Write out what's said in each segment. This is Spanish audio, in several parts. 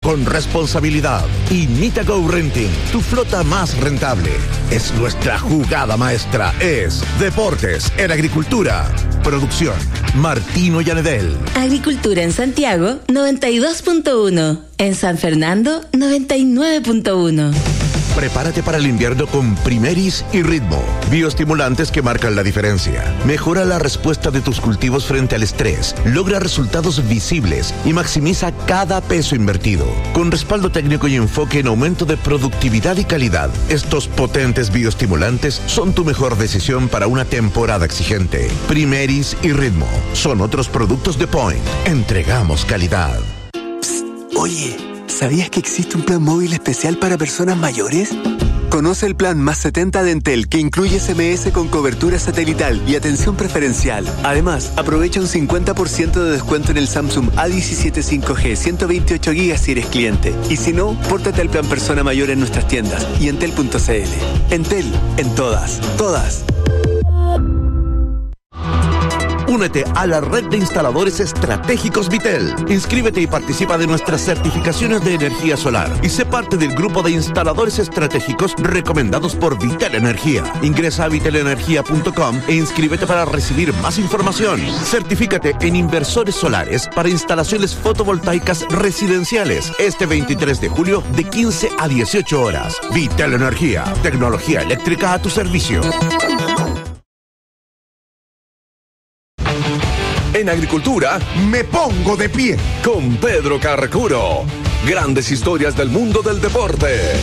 con responsabilidad. Y Nitago Renting, tu flota más rentable. Es nuestra jugada maestra. Es Deportes en Agricultura. Producción, Martino Llanedel. Agricultura en Santiago, 92.1. En San Fernando, 99.1. Prepárate para el invierno con Primeris y Ritmo, bioestimulantes que marcan la diferencia. Mejora la respuesta de tus cultivos frente al estrés, logra resultados visibles y maximiza cada peso invertido. Con respaldo técnico y enfoque en aumento de productividad y calidad, estos potentes bioestimulantes son tu mejor decisión para una temporada exigente. Primeris y Ritmo son otros productos de Point. Entregamos calidad. Psst, oye, ¿sabías que existe un plan móvil especial para personas mayores? Conoce el plan Más 70 de Entel, que incluye SMS con cobertura satelital y atención preferencial. Además, aprovecha un 50% de descuento en el Samsung A17 5G 128 GB si eres cliente. Y si no, pórtate al plan Persona Mayor en nuestras tiendas y entel.cl. Entel, en todas. Únete a la red de instaladores estratégicos Vitel. Inscríbete y participa de nuestras certificaciones de energía solar y sé parte del grupo de instaladores estratégicos recomendados por Vitel Energía. Ingresa a vitelenergia.com e inscríbete para recibir más información. Certifícate en inversores solares para instalaciones fotovoltaicas residenciales este 23 de julio de 15 a 18 horas. Vitel Energía, tecnología eléctrica a tu servicio. En Agricultura, me pongo de pie con Pedro Carcuro. Grandes historias del mundo del deporte.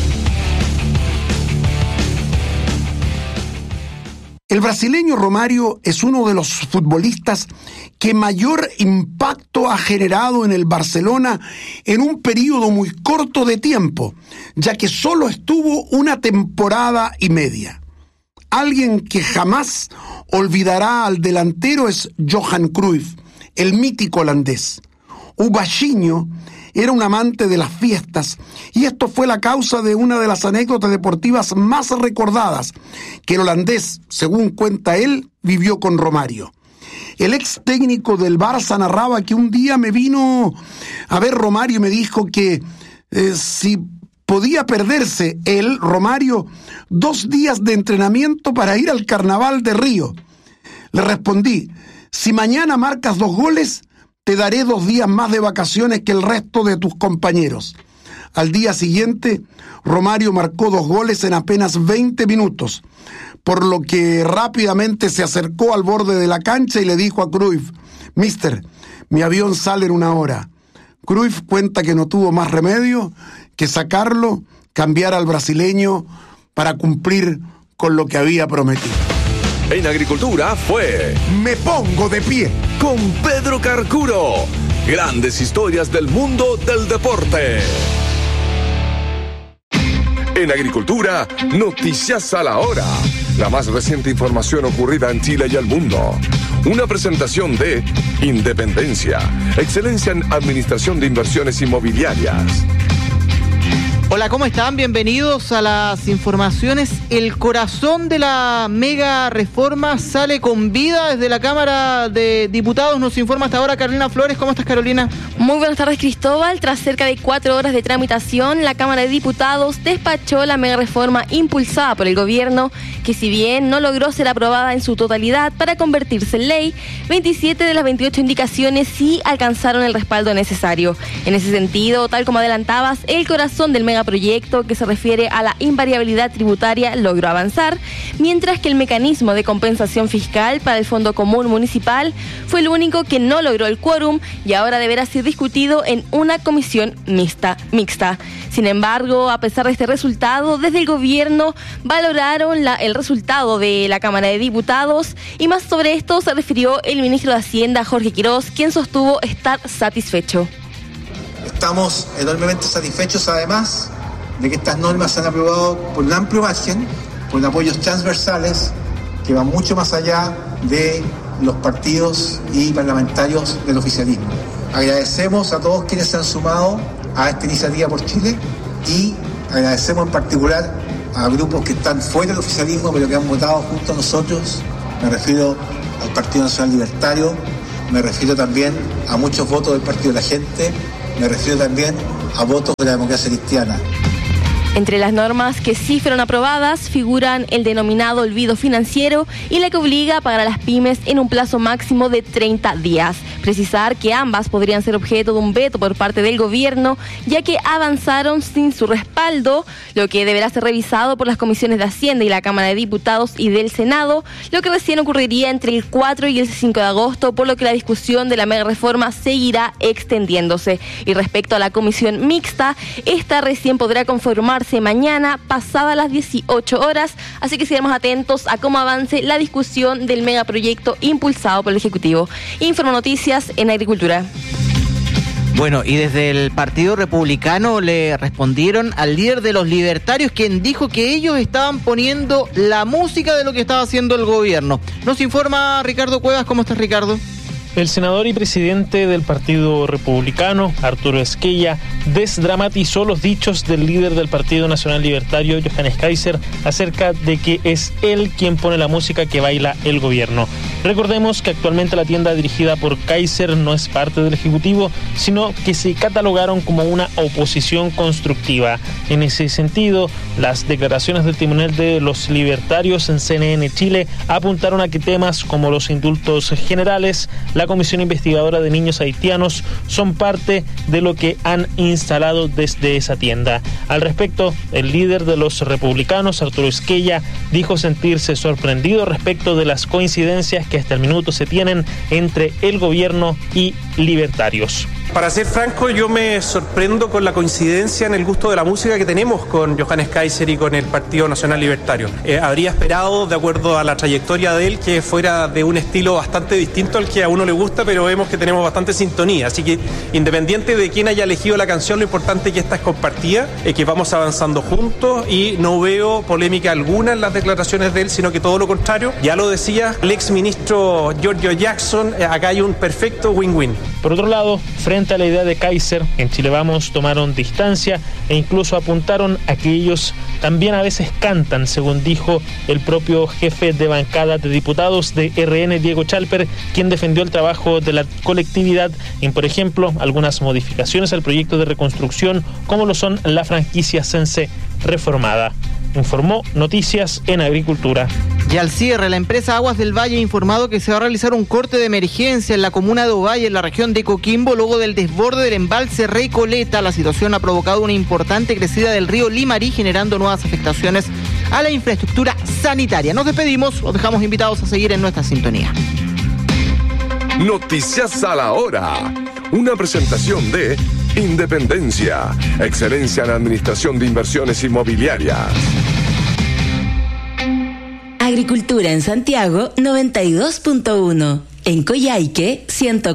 El brasileño Romário es uno de los futbolistas que mayor impacto ha generado en el Barcelona en un periodo muy corto de tiempo, ya que solo estuvo una temporada y media. Alguien que jamás olvidará al delantero es Johan Cruyff, el mítico holandés. O baixinho era un amante de las fiestas y esto fue la causa de una de las anécdotas deportivas más recordadas que el holandés, según cuenta él, vivió con Romário. El ex técnico del Barça narraba que un día me vino a ver Romário y me dijo que si podía perderse él, Romário, 2 días de entrenamiento para ir al Carnaval de Río. Le respondí, si mañana marcas 2 goles, te daré 2 días más de vacaciones que el resto de tus compañeros. Al día siguiente, Romário marcó 2 goles en apenas 20 minutos, por lo que rápidamente se acercó al borde de la cancha y le dijo a Cruyff, «Mister, mi avión sale en 1 hora». Cruyff cuenta que no tuvo más remedio que sacarlo, cambiar al brasileño para cumplir con lo que había prometido. En Agricultura fue Me Pongo de Pie con Pedro Carcuro. Grandes historias del mundo del deporte. En Agricultura, noticias a la hora. La más reciente información ocurrida en Chile y el mundo. Una presentación de Independencia, excelencia en administración de inversiones inmobiliarias. Hola, ¿cómo están? Bienvenidos a las informaciones. El corazón de la mega reforma sale con vida desde la Cámara de Diputados. Nos informa hasta ahora Carolina Flores. ¿Cómo estás, Carolina? Muy buenas tardes, Cristóbal. Tras cerca de 4 horas de tramitación, la Cámara de Diputados despachó la mega reforma impulsada por el gobierno, que si bien no logró ser aprobada en su totalidad para convertirse en ley, 27 de las 28 indicaciones sí alcanzaron el respaldo necesario. En ese sentido, tal como adelantabas, el corazón del megaproyecto, que se refiere a la invariabilidad tributaria, logró avanzar, mientras que el mecanismo de compensación fiscal para el Fondo Común Municipal fue el único que no logró el quórum y ahora deberá ser discutido en una comisión mixta. Sin embargo, a pesar de este resultado, desde el gobierno valoraron el resultado de la Cámara de Diputados, y más sobre esto se refirió el ministro de Hacienda, Jorge Quirós, quien sostuvo estar satisfecho. Estamos enormemente satisfechos, además, de que estas normas se han aprobado por un amplio margen, con apoyos transversales que van mucho más allá de los partidos y parlamentarios del oficialismo. Agradecemos a todos quienes se han sumado a esta iniciativa por Chile y agradecemos en particular a grupos que están fuera del oficialismo pero que han votado junto a nosotros. Me refiero al Partido Nacional Libertario, me refiero también a muchos votos del Partido de la Gente, me refiero también a votos de la democracia cristiana. Entre las normas que sí fueron aprobadas figuran el denominado olvido financiero y la que obliga a pagar a las pymes en un plazo máximo de 30 días. Precisar que ambas podrían ser objeto de un veto por parte del gobierno, ya que avanzaron sin su respaldo, lo que deberá ser revisado por las comisiones de Hacienda y la Cámara de Diputados y del Senado, lo que recién ocurriría entre el 4 y el 5 de agosto, por lo que la discusión de la mega reforma seguirá extendiéndose. Y respecto a la comisión mixta, esta recién podrá conformarse mañana, pasada las 18 horas, así que seguiremos atentos a cómo avance la discusión del megaproyecto impulsado por el Ejecutivo. Informo Noticias en Agricultura. Bueno, y desde el Partido Republicano le respondieron al líder de los libertarios, quien dijo que ellos estaban poniendo la música de lo que estaba haciendo el gobierno. Nos informa Ricardo Cuevas. ¿Cómo estás, Ricardo? El senador y presidente del Partido Republicano, Arturo Esquella, desdramatizó los dichos del líder del Partido Nacional Libertario, Johannes Kaiser, acerca de que es él quien pone la música que baila el gobierno. Recordemos que actualmente la tienda dirigida por Kaiser no es parte del Ejecutivo, sino que se catalogaron como una oposición constructiva. En ese sentido, las declaraciones del timonel de los libertarios en CNN Chile apuntaron a que temas como los indultos generales, la Comisión Investigadora de Niños Haitianos son parte de lo que han instalado desde esa tienda. Al respecto, el líder de los republicanos, Arturo Esquella, dijo sentirse sorprendido respecto de las coincidencias que hasta el minuto se tienen entre el gobierno y libertarios. Para ser franco, yo me sorprendo con la coincidencia en el gusto de la música que tenemos con Johannes Kaiser y con el Partido Nacional Libertario. Habría esperado, de acuerdo a la trayectoria de él, que fuera de un estilo bastante distinto al que a uno le gusta, pero vemos que tenemos bastante sintonía. Así que, independiente de quién haya elegido la canción, lo importante es que esta es compartida, que vamos avanzando juntos y no veo polémica alguna en las declaraciones de él, sino que todo lo contrario. Ya lo decía el ex ministro Giorgio Jackson, acá hay un perfecto win-win. Por otro lado, frente a la idea de Kaiser, en Chile Vamos tomaron distancia e incluso apuntaron a que ellos también a veces cantan, según dijo el propio jefe de bancada de diputados de RN, Diego Chalper, quien defendió el trabajo de la colectividad en, por ejemplo, algunas modificaciones al proyecto de reconstrucción, como lo son la franquicia Sense reformada. Informó Noticias en Agricultura. Y al cierre, la empresa Aguas del Valle ha informado que se va a realizar un corte de emergencia en la comuna de Ovalle, en la región de Coquimbo, luego del desborde del embalse Recoleta. La situación ha provocado una importante crecida del río Limarí, generando nuevas afectaciones a la infraestructura sanitaria. Nos despedimos, los dejamos invitados a seguir en nuestra sintonía. Noticias a la hora. Una presentación de Independencia, excelencia en administración de inversiones inmobiliarias. Agricultura en Santiago 92.1, en Coyhaique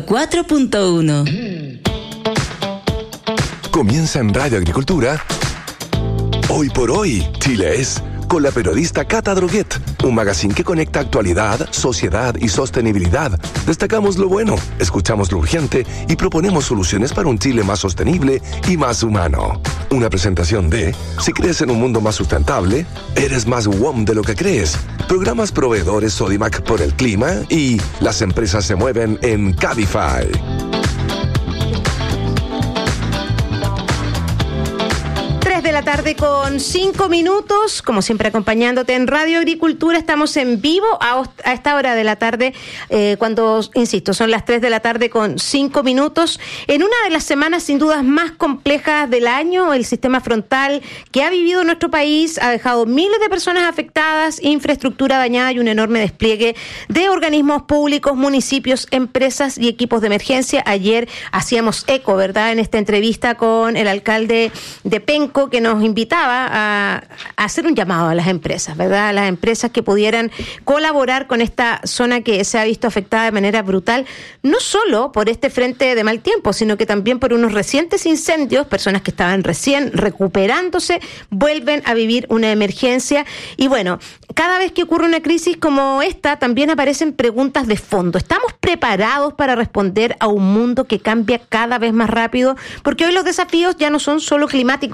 104.1. Comienza en Radio Agricultura. Hoy por hoy, Chile es, con la periodista Cata Droguet, un magazine que conecta actualidad, sociedad y sostenibilidad. Destacamos lo bueno, escuchamos lo urgente y proponemos soluciones para un Chile más sostenible y más humano. Una presentación de, si crees en un mundo más sustentable, eres más WOM de lo que crees. Programas proveedores Sodimac por el clima y las empresas se mueven en Cabify. 3:05 p.m, como siempre acompañándote en Radio Agricultura. Estamos en vivo a esta hora de la tarde, cuando, insisto, son las 3:05 p.m, en una de las semanas sin dudas más complejas del año. El sistema frontal que ha vivido nuestro país ha dejado miles de personas afectadas, infraestructura dañada y un enorme despliegue de organismos públicos, municipios, empresas y equipos de emergencia. Ayer hacíamos eco, ¿verdad?, en esta entrevista con el alcalde de Penco, que nos invitaba a hacer un llamado a las empresas, ¿verdad?, a las empresas que pudieran colaborar con esta zona que se ha visto afectada de manera brutal, no solo por este frente de mal tiempo, sino que también por unos recientes incendios. Personas que estaban recién recuperándose vuelven a vivir una emergencia. Y bueno, cada vez que ocurre una crisis como esta, también aparecen preguntas de fondo. ¿Estamos preparados para responder a un mundo que cambia cada vez más rápido? Porque hoy los desafíos ya no son solo climáticos, también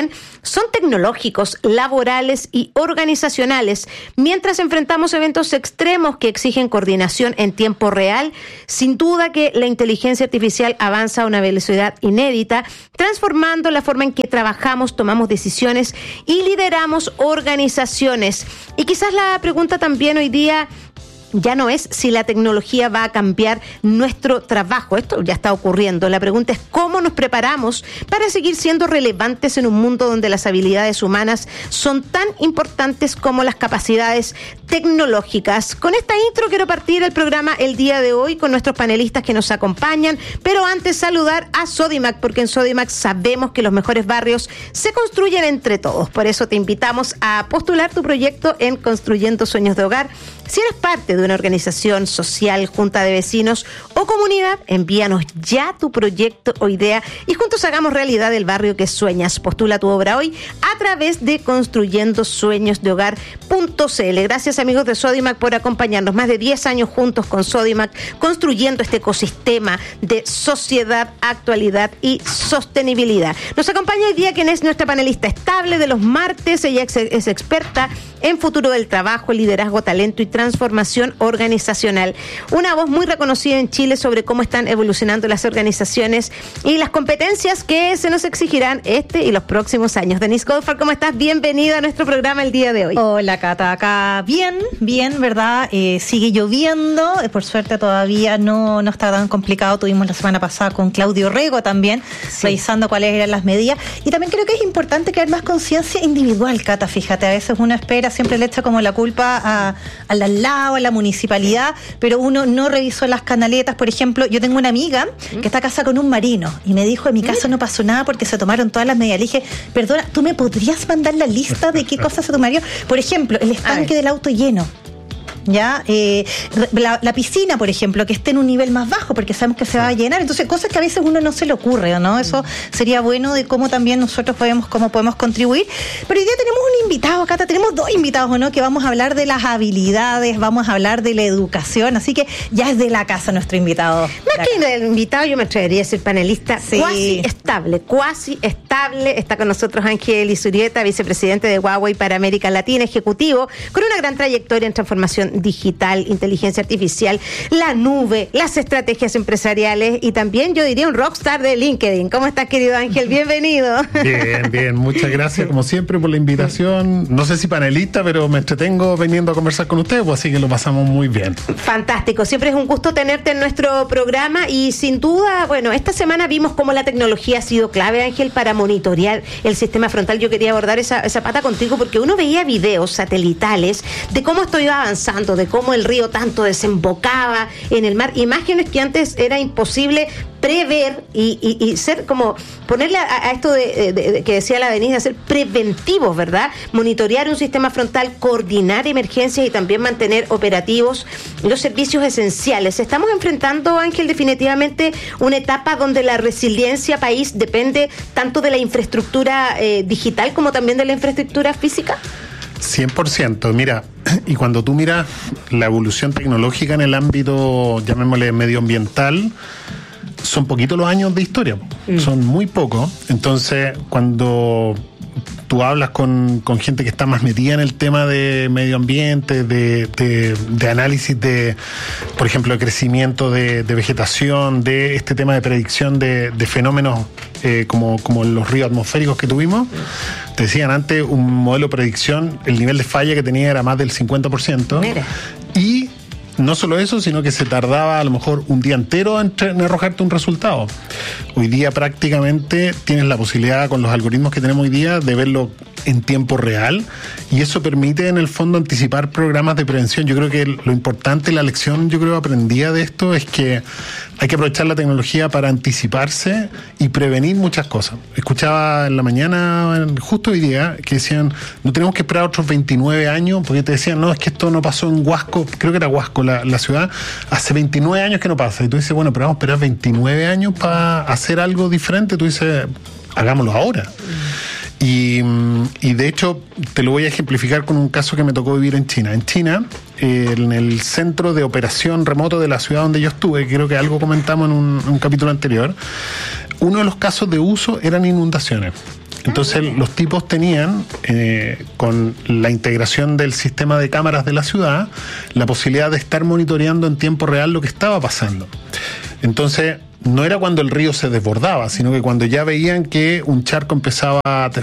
también son tecnológicos, laborales y organizacionales. Mientras enfrentamos eventos extremos que exigen coordinación en tiempo real, sin duda que la inteligencia artificial avanza a una velocidad inédita, transformando la forma en que trabajamos, tomamos decisiones y lideramos organizaciones. Y quizás la pregunta también hoy día ya no es si la tecnología va a cambiar nuestro trabajo. Esto ya está ocurriendo. La pregunta es cómo nos preparamos para seguir siendo relevantes en un mundo donde las habilidades humanas son tan importantes como las capacidades tecnológicas. Con esta intro quiero partir el programa el día de hoy con nuestros panelistas que nos acompañan, pero antes saludar a Sodimac, porque en Sodimac sabemos que los mejores barrios se construyen entre todos. Por eso te invitamos a postular tu proyecto en Construyendo Sueños de Hogar. Si eres parte de una organización social, junta de vecinos o comunidad, envíanos ya tu proyecto o idea y juntos hagamos realidad el barrio que sueñas. Postula tu obra hoy a través de construyendosueñosdehogar.cl. Gracias, amigos de Sodimac, por acompañarnos. Más de 10 años juntos con Sodimac, construyendo este ecosistema de sociedad, actualidad y sostenibilidad. Nos acompaña hoy día quien es nuestra panelista estable de los martes. Ella es experta en futuro del trabajo, liderazgo, talento y transformación organizacional. Una voz muy reconocida en Chile sobre cómo están evolucionando las organizaciones y las competencias que se nos exigirán este y los próximos años. Denise Goldfarb, ¿cómo estás? Bienvenida a nuestro programa el día de hoy. Hola, Cata, acá bien, ¿verdad? Sigue lloviendo, por suerte todavía no está tan complicado. Tuvimos la semana pasada con Claudio Rego también, revisando cuáles eran las medidas. Y también creo que es importante crear más conciencia individual, Cata, fíjate, a veces uno espera, siempre le echa como la culpa al lado, a la municipalidad, pero uno no revisó las canaletas. Por ejemplo, yo tengo una amiga que está casada con un marino y me dijo, en mi casa no pasó nada porque se tomaron todas las medidas. Le dije, perdona, ¿tú me podrías mandar la lista de qué cosas se tomaron? Por ejemplo, el estanque del auto lleno. ¿Ya? La piscina, por ejemplo, que esté en un nivel más bajo porque sabemos que se va a llenar. Entonces, cosas que a veces uno no se le ocurre, ¿no? Eso sería bueno de cómo también nosotros podemos contribuir. Pero hoy día tenemos un invitado, Cata, tenemos dos invitados, ¿no? Que vamos a hablar de las habilidades, vamos a hablar de la educación, así que ya es de la casa nuestro invitado. Más que del invitado, yo me atrevería a ser panelista cuasi estable. Está con nosotros Ángel Izurieta, vicepresidente de Huawei para América Latina, ejecutivo, con una gran trayectoria en transformación digital, inteligencia artificial, la nube, las estrategias empresariales y también, yo diría, un rockstar de LinkedIn. ¿Cómo estás, querido Ángel? Bienvenido. Bien, muchas gracias como siempre por la invitación. No sé si panelista, pero me entretengo viniendo a conversar con ustedes, pues así que lo pasamos muy bien. Fantástico, siempre es un gusto tenerte en nuestro programa y sin duda, bueno, esta semana vimos cómo la tecnología ha sido clave, Ángel, para monitorear el sistema frontal. Yo quería abordar esa pata contigo porque uno veía videos satelitales de cómo esto iba avanzando, de cómo el río tanto desembocaba en el mar, imágenes que antes era imposible prever y ser como ponerle a esto de que decía la Denise, ser preventivos, ¿verdad? Monitorear un sistema frontal, coordinar emergencias y también mantener operativos los servicios esenciales. Estamos enfrentando, Ángel, definitivamente una etapa donde la resiliencia país depende tanto de la infraestructura digital como también de la infraestructura física. 100%. Mira, y cuando tú miras la evolución tecnológica en el ámbito, llamémosle medioambiental, son poquitos los años de historia, son muy pocos. Entonces, cuando tú hablas con gente que está más metida en el tema de medio ambiente, de análisis de, por ejemplo, de crecimiento de vegetación, de este tema de predicción de fenómenos como los ríos atmosféricos que tuvimos, te decían antes un modelo de predicción, el nivel de falla que tenía era más del 50%. Mira. Y no solo eso, sino que se tardaba a lo mejor un día entero en arrojarte un resultado. Hoy día prácticamente tienes la posibilidad con los algoritmos que tenemos hoy día de verlo en tiempo real y eso permite en el fondo anticipar programas de prevención. Yo creo que lo importante, la lección yo creo aprendida de esto es que hay que aprovechar la tecnología para anticiparse y prevenir muchas cosas. Escuchaba en la mañana, justo hoy día, que decían, no tenemos que esperar otros 29 años, porque te decían, no, es que esto no pasó en Huasco, creo que era Huasco la ciudad, hace 29 años que no pasa. Y tú dices, bueno, pero vamos a esperar 29 años para hacer algo diferente. Tú dices, hagámoslo ahora. Y de hecho, te lo voy a ejemplificar con un caso que me tocó vivir en China. En China, en el centro de operación remoto de la ciudad donde yo estuve, creo que algo comentamos en un capítulo anterior, uno de los casos de uso eran inundaciones. Entonces los tipos tenían, con la integración del sistema de cámaras de la ciudad, la posibilidad de estar monitoreando en tiempo real lo que estaba pasando. Entonces no era cuando el río se desbordaba, sino que cuando ya veían que un charco empezaba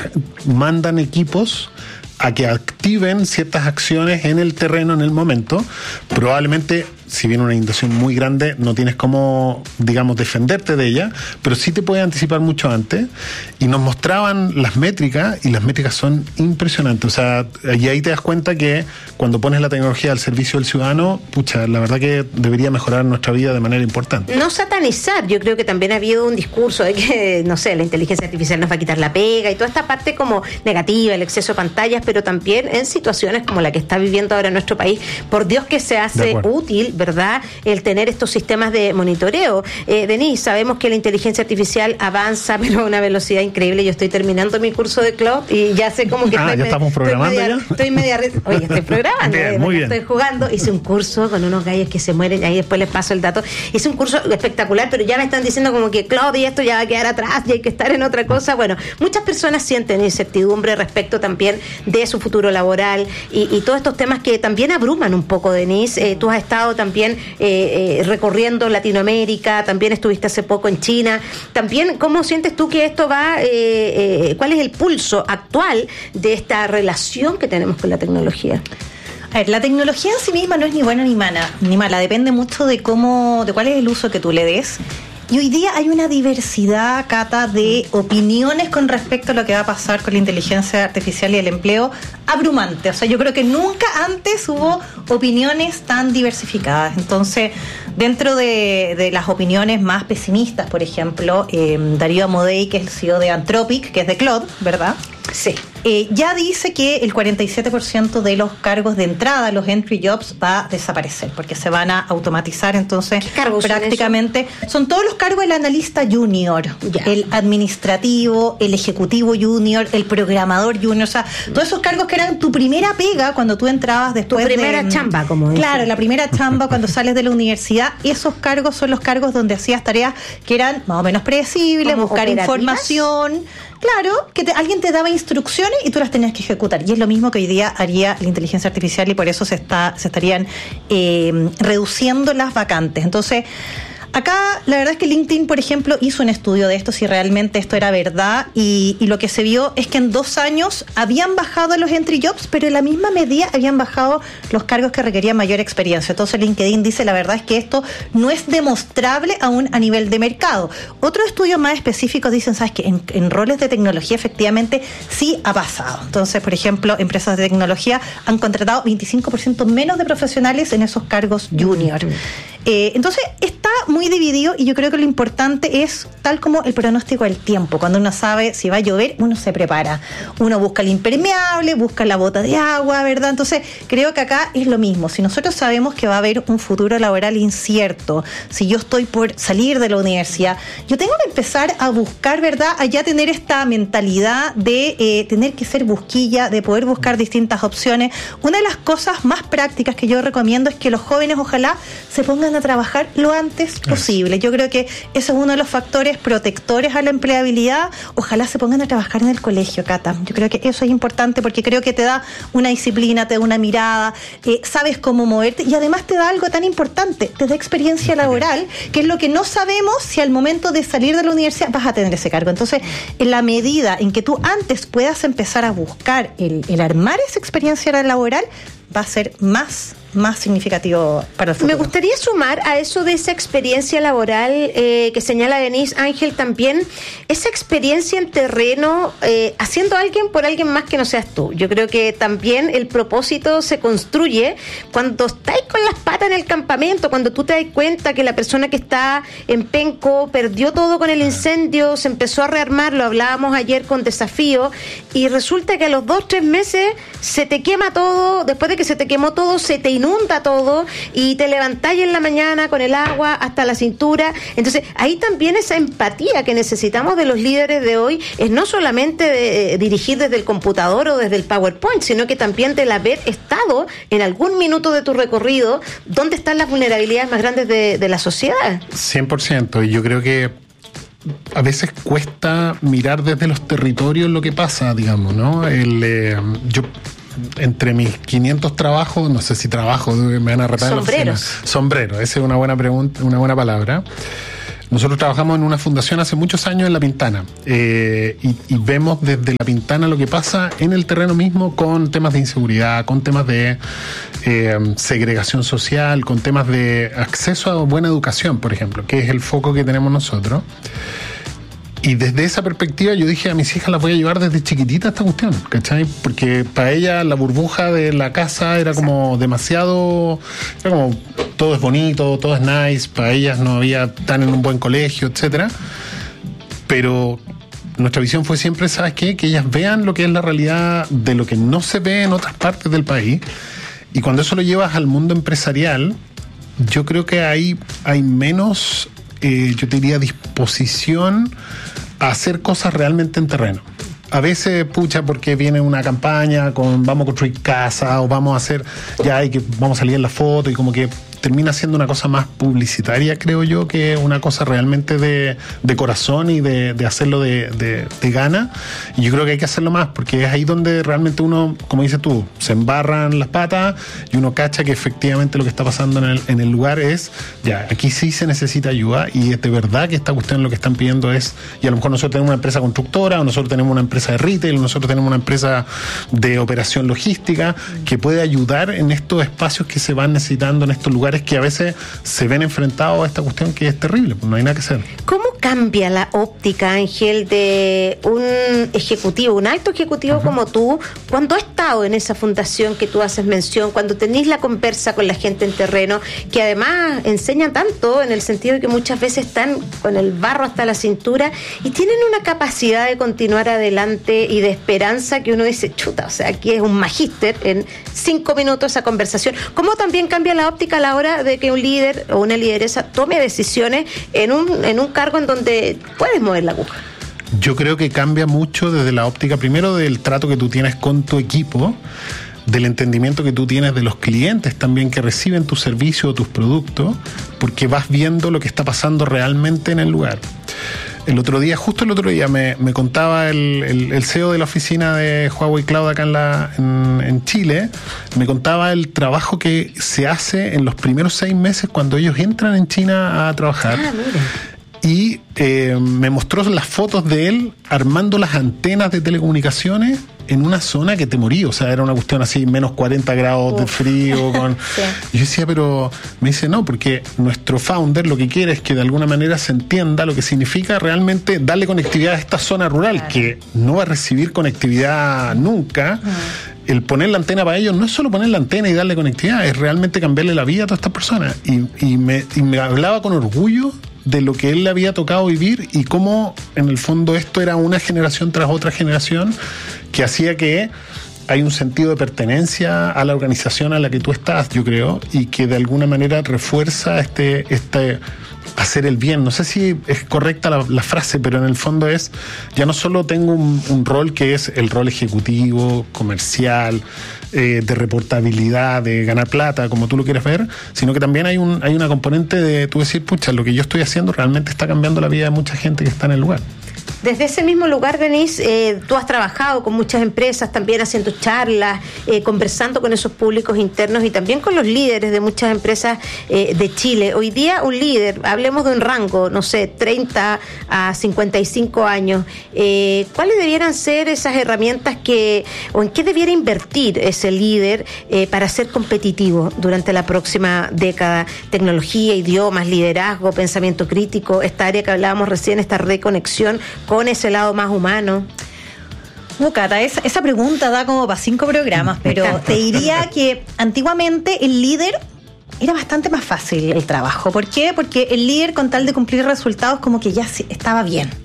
mandan equipos a que activen ciertas acciones en el terreno en el momento. Probablemente, si viene una inundación muy grande, no tienes cómo, digamos, defenderte de ella, pero sí te puede anticipar mucho antes. Y nos mostraban las métricas, y las métricas son impresionantes. O sea, y ahí te das cuenta que cuando pones la tecnología al servicio del ciudadano, pucha, la verdad que debería mejorar nuestra vida de manera importante. No satanizar, yo creo que también ha habido un discurso de que, no sé, la inteligencia artificial nos va a quitar la pega y toda esta parte como negativa, el exceso de pantallas, pero también en situaciones como la que está viviendo ahora nuestro país, por Dios que se hace útil, ¿verdad?, el tener estos sistemas de monitoreo. Denise, sabemos que la inteligencia artificial avanza, pero a una velocidad increíble. Yo estoy terminando mi curso de cloud y ya sé como que ya estamos programando estoy programando. Bien, muy bien. Estoy jugando. Hice un curso con unos gallos que se mueren, ahí después les paso el dato. Hice un curso espectacular, pero ya me están diciendo como que cloud y esto ya va a quedar atrás y hay que estar en otra cosa. Bueno, muchas personas sienten incertidumbre respecto también de su futuro laboral y todos estos temas que también abruman un poco, Denise. Tú has estado también recorriendo Latinoamérica, también estuviste hace poco en China. También, ¿cómo sientes tú que esto va, cuál es el pulso actual de esta relación que tenemos con la tecnología? A ver, la tecnología en sí misma no es ni buena ni mala, depende mucho de cuál es el uso que tú le des. Y hoy día hay una diversidad, Cata, de opiniones con respecto a lo que va a pasar con la inteligencia artificial y el empleo abrumante. O sea, yo creo que nunca antes hubo opiniones tan diversificadas. Entonces, dentro de las opiniones más pesimistas, por ejemplo, Darío Amodei, que es el CEO de Anthropic, que es de Claude, ¿verdad? Sí. Ya dice que el 47% de los cargos de entrada, los entry jobs, va a desaparecer porque se van a automatizar. Entonces, ¿qué cargos prácticamente son todos los cargos del analista junior, el administrativo, el ejecutivo junior, el programador junior, o sea, todos esos cargos que eran tu primera pega cuando tú entrabas después de... Tu primera chamba, como dice. Claro, la primera chamba cuando sales de la universidad. Esos cargos son los cargos donde hacías tareas que eran más o menos predecibles, buscar información. Claro, que alguien te daba instrucciones y tú las tenías que ejecutar. Y es lo mismo que hoy día haría la inteligencia artificial y por eso se estarían reduciendo las vacantes. Entonces, acá la verdad es que LinkedIn, por ejemplo, hizo un estudio de esto, si realmente esto era verdad, y lo que se vio es que en 2 años habían bajado los entry jobs, pero en la misma medida habían bajado los cargos que requerían mayor experiencia. Entonces LinkedIn dice, la verdad es que esto no es demostrable aún a nivel de mercado. Otros estudios más específicos dicen, ¿sabes qué? En roles de tecnología efectivamente sí ha pasado. Entonces, por ejemplo, empresas de tecnología han contratado 25% menos de profesionales en esos cargos junior. Entonces está muy dividido y yo creo que lo importante es tal como el pronóstico del tiempo. Cuando uno sabe si va a llover, uno se prepara, uno busca el impermeable, busca la bota de agua, ¿verdad? Entonces creo que acá es lo mismo. Si nosotros sabemos que va a haber un futuro laboral incierto, si yo estoy por salir de la universidad, yo tengo que empezar a buscar, ¿verdad? A ya tener esta mentalidad de tener que ser busquilla, de poder buscar distintas opciones. Una de las cosas más prácticas que yo recomiendo es que los jóvenes ojalá se pongan a trabajar lo antes posible. Yo creo que ese es uno de los factores protectores a la empleabilidad. Ojalá se pongan a trabajar en el colegio, Cata. Yo creo que eso es importante porque creo que te da una disciplina, te da una mirada, sabes cómo moverte y además te da algo tan importante, te da experiencia laboral, que es lo que no sabemos si al momento de salir de la universidad vas a tener ese cargo. Entonces, en la medida en que tú antes puedas empezar a buscar el armar esa experiencia laboral, va a ser más significativo para el futuro. Me gustaría sumar a eso de esa experiencia laboral que señala Denise, Ángel, también esa experiencia en terreno haciendo alguien por alguien más que no seas tú. Yo creo que también el propósito se construye cuando estáis con las patas en el campamento, cuando tú te das cuenta que la persona que está en Penco perdió todo con el incendio, se empezó a rearmar, lo hablábamos ayer con Desafío, y resulta que a los 2-3 meses se te quema todo, después de que se te quemó todo, se te inunda todo y te levantáis en la mañana con el agua hasta la cintura. Entonces ahí también esa empatía que necesitamos de los líderes de hoy es no solamente de dirigir desde el computador o desde el PowerPoint, sino que también del haber estado en algún minuto de tu recorrido donde están las vulnerabilidades más grandes de la sociedad. 100%, y yo creo que a veces cuesta mirar desde los territorios lo que pasa, digamos, ¿no? Yo, entre mis 500 trabajos, no sé si trabajo, me van a retar en la oficina. Sombreros, esa es una buena pregunta, una buena palabra. Nosotros trabajamos en una fundación hace muchos años en La Pintana, y vemos desde La Pintana lo que pasa en el terreno mismo con temas de inseguridad, con temas de segregación social, con temas de acceso a buena educación, por ejemplo, que es el foco que tenemos nosotros. Y desde esa perspectiva yo dije, a mis hijas las voy a llevar desde chiquitita a esta cuestión, ¿cachai? Porque para ellas la burbuja de la casa era como demasiado, era como todo es bonito, todo es nice, para ellas no había tan en un buen colegio, etcétera. Pero nuestra visión fue siempre, ¿sabes qué? Que ellas vean lo que es la realidad de lo que no se ve en otras partes del país. Y cuando eso lo llevas al mundo empresarial, yo creo que hay menos, yo te diría, disposición a hacer cosas realmente en terreno. A veces, pucha, porque viene una campaña con vamos a construir casa o vamos a hacer, vamos a salir en la foto, y como que termina siendo una cosa más publicitaria, creo yo, que una cosa realmente de corazón y de hacerlo de gana. Y yo creo que hay que hacerlo más, porque es ahí donde realmente uno, como dices tú, se embarran las patas y uno cacha que efectivamente lo que está pasando en el lugar es, ya, aquí sí se necesita ayuda, y es de verdad que esta cuestión lo que están pidiendo es, y a lo mejor nosotros tenemos una empresa constructora, o nosotros tenemos una empresa de retail, o nosotros tenemos una empresa de operación logística que puede ayudar en estos espacios que se van necesitando, en estos lugares que a veces se ven enfrentados a esta cuestión que es terrible, pues no hay nada que hacer. ¿Cómo cambia la óptica, Ángel, de un ejecutivo, un alto ejecutivo como tú, cuando ha estado en esa fundación que tú haces mención, cuando tenés la conversa con la gente en terreno, que además enseña tanto en el sentido de que muchas veces están con el barro hasta la cintura y tienen una capacidad de continuar adelante y de esperanza que uno dice, chuta, o sea, aquí es un magíster en 5 minutos esa conversación? ¿Cómo también cambia la óptica a la hora de que un líder o una lideresa tome decisiones en un cargo en donde puedes mover la aguja? Yo creo que cambia mucho desde la óptica, primero, del trato que tú tienes con tu equipo, del entendimiento que tú tienes de los clientes también que reciben tu servicio o tus productos, porque vas viendo lo que está pasando realmente en el lugar. Justo el otro día me contaba el CEO de la oficina de Huawei Cloud acá en Chile, me contaba el trabajo que se hace en los primeros 6 meses cuando ellos entran en China a trabajar. Y me mostró las fotos de él armando las antenas de telecomunicaciones en una zona que te morí, o sea, era una cuestión así, menos 40 grados de frío. Sí. Y yo decía, pero me dice, no, porque nuestro founder lo que quiere es que de alguna manera se entienda lo que significa realmente darle conectividad a esta zona rural, que no va a recibir conectividad nunca. El poner la antena para ellos no es solo poner la antena y darle conectividad, es realmente cambiarle la vida a todas estas personas. Y me hablaba con orgullo de lo que él le había tocado vivir y cómo en el fondo esto era una generación tras otra generación que hacía que hay un sentido de pertenencia a la organización a la que tú estás, yo creo, y que de alguna manera refuerza este hacer el bien. No sé si es correcta la frase, pero en el fondo es, ya no solo tengo un rol que es el rol ejecutivo, comercial, de reportabilidad, de ganar plata, como tú lo quieres ver, sino que también hay una componente de tú decir, pucha, lo que yo estoy haciendo realmente está cambiando la vida de mucha gente que está en el lugar. Desde ese mismo lugar, Denise, tú has trabajado con muchas empresas, también haciendo charlas, conversando con esos públicos internos y también con los líderes de muchas empresas de Chile. Hoy día un líder, hablemos de un rango, no sé, 30 a 55 años, ¿cuáles debieran ser esas herramientas o en qué debiera invertir ese líder para ser competitivo durante la próxima década? Tecnología, idiomas, liderazgo, pensamiento crítico, esta área que hablábamos recién, esta reconexión con ese lado más humano. Cata, esa pregunta da como para 5 programas, pero te diría que antiguamente el líder era bastante más fácil el trabajo. ¿Por qué? Porque el líder, con tal de cumplir resultados, como que ya estaba bien.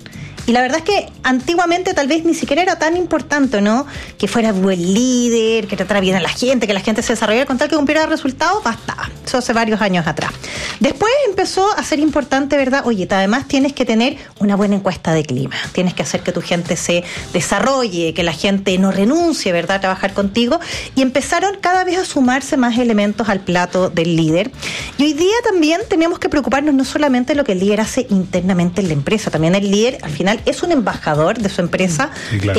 Y la verdad es que antiguamente tal vez ni siquiera era tan importante, ¿no? Que fuera buen líder, que tratara bien a la gente, que la gente se desarrollara con tal que cumpliera resultados, bastaba. Eso hace varios años atrás. Después empezó a ser importante, ¿verdad? Oye, además tienes que tener una buena encuesta de clima. Tienes que hacer que tu gente se desarrolle, que la gente no renuncie, ¿verdad?, a trabajar contigo. Y empezaron cada vez a sumarse más elementos al plato del líder. Y hoy día también tenemos que preocuparnos no solamente de lo que el líder hace internamente en la empresa, también el líder al final es un embajador de su empresa, sí, claro.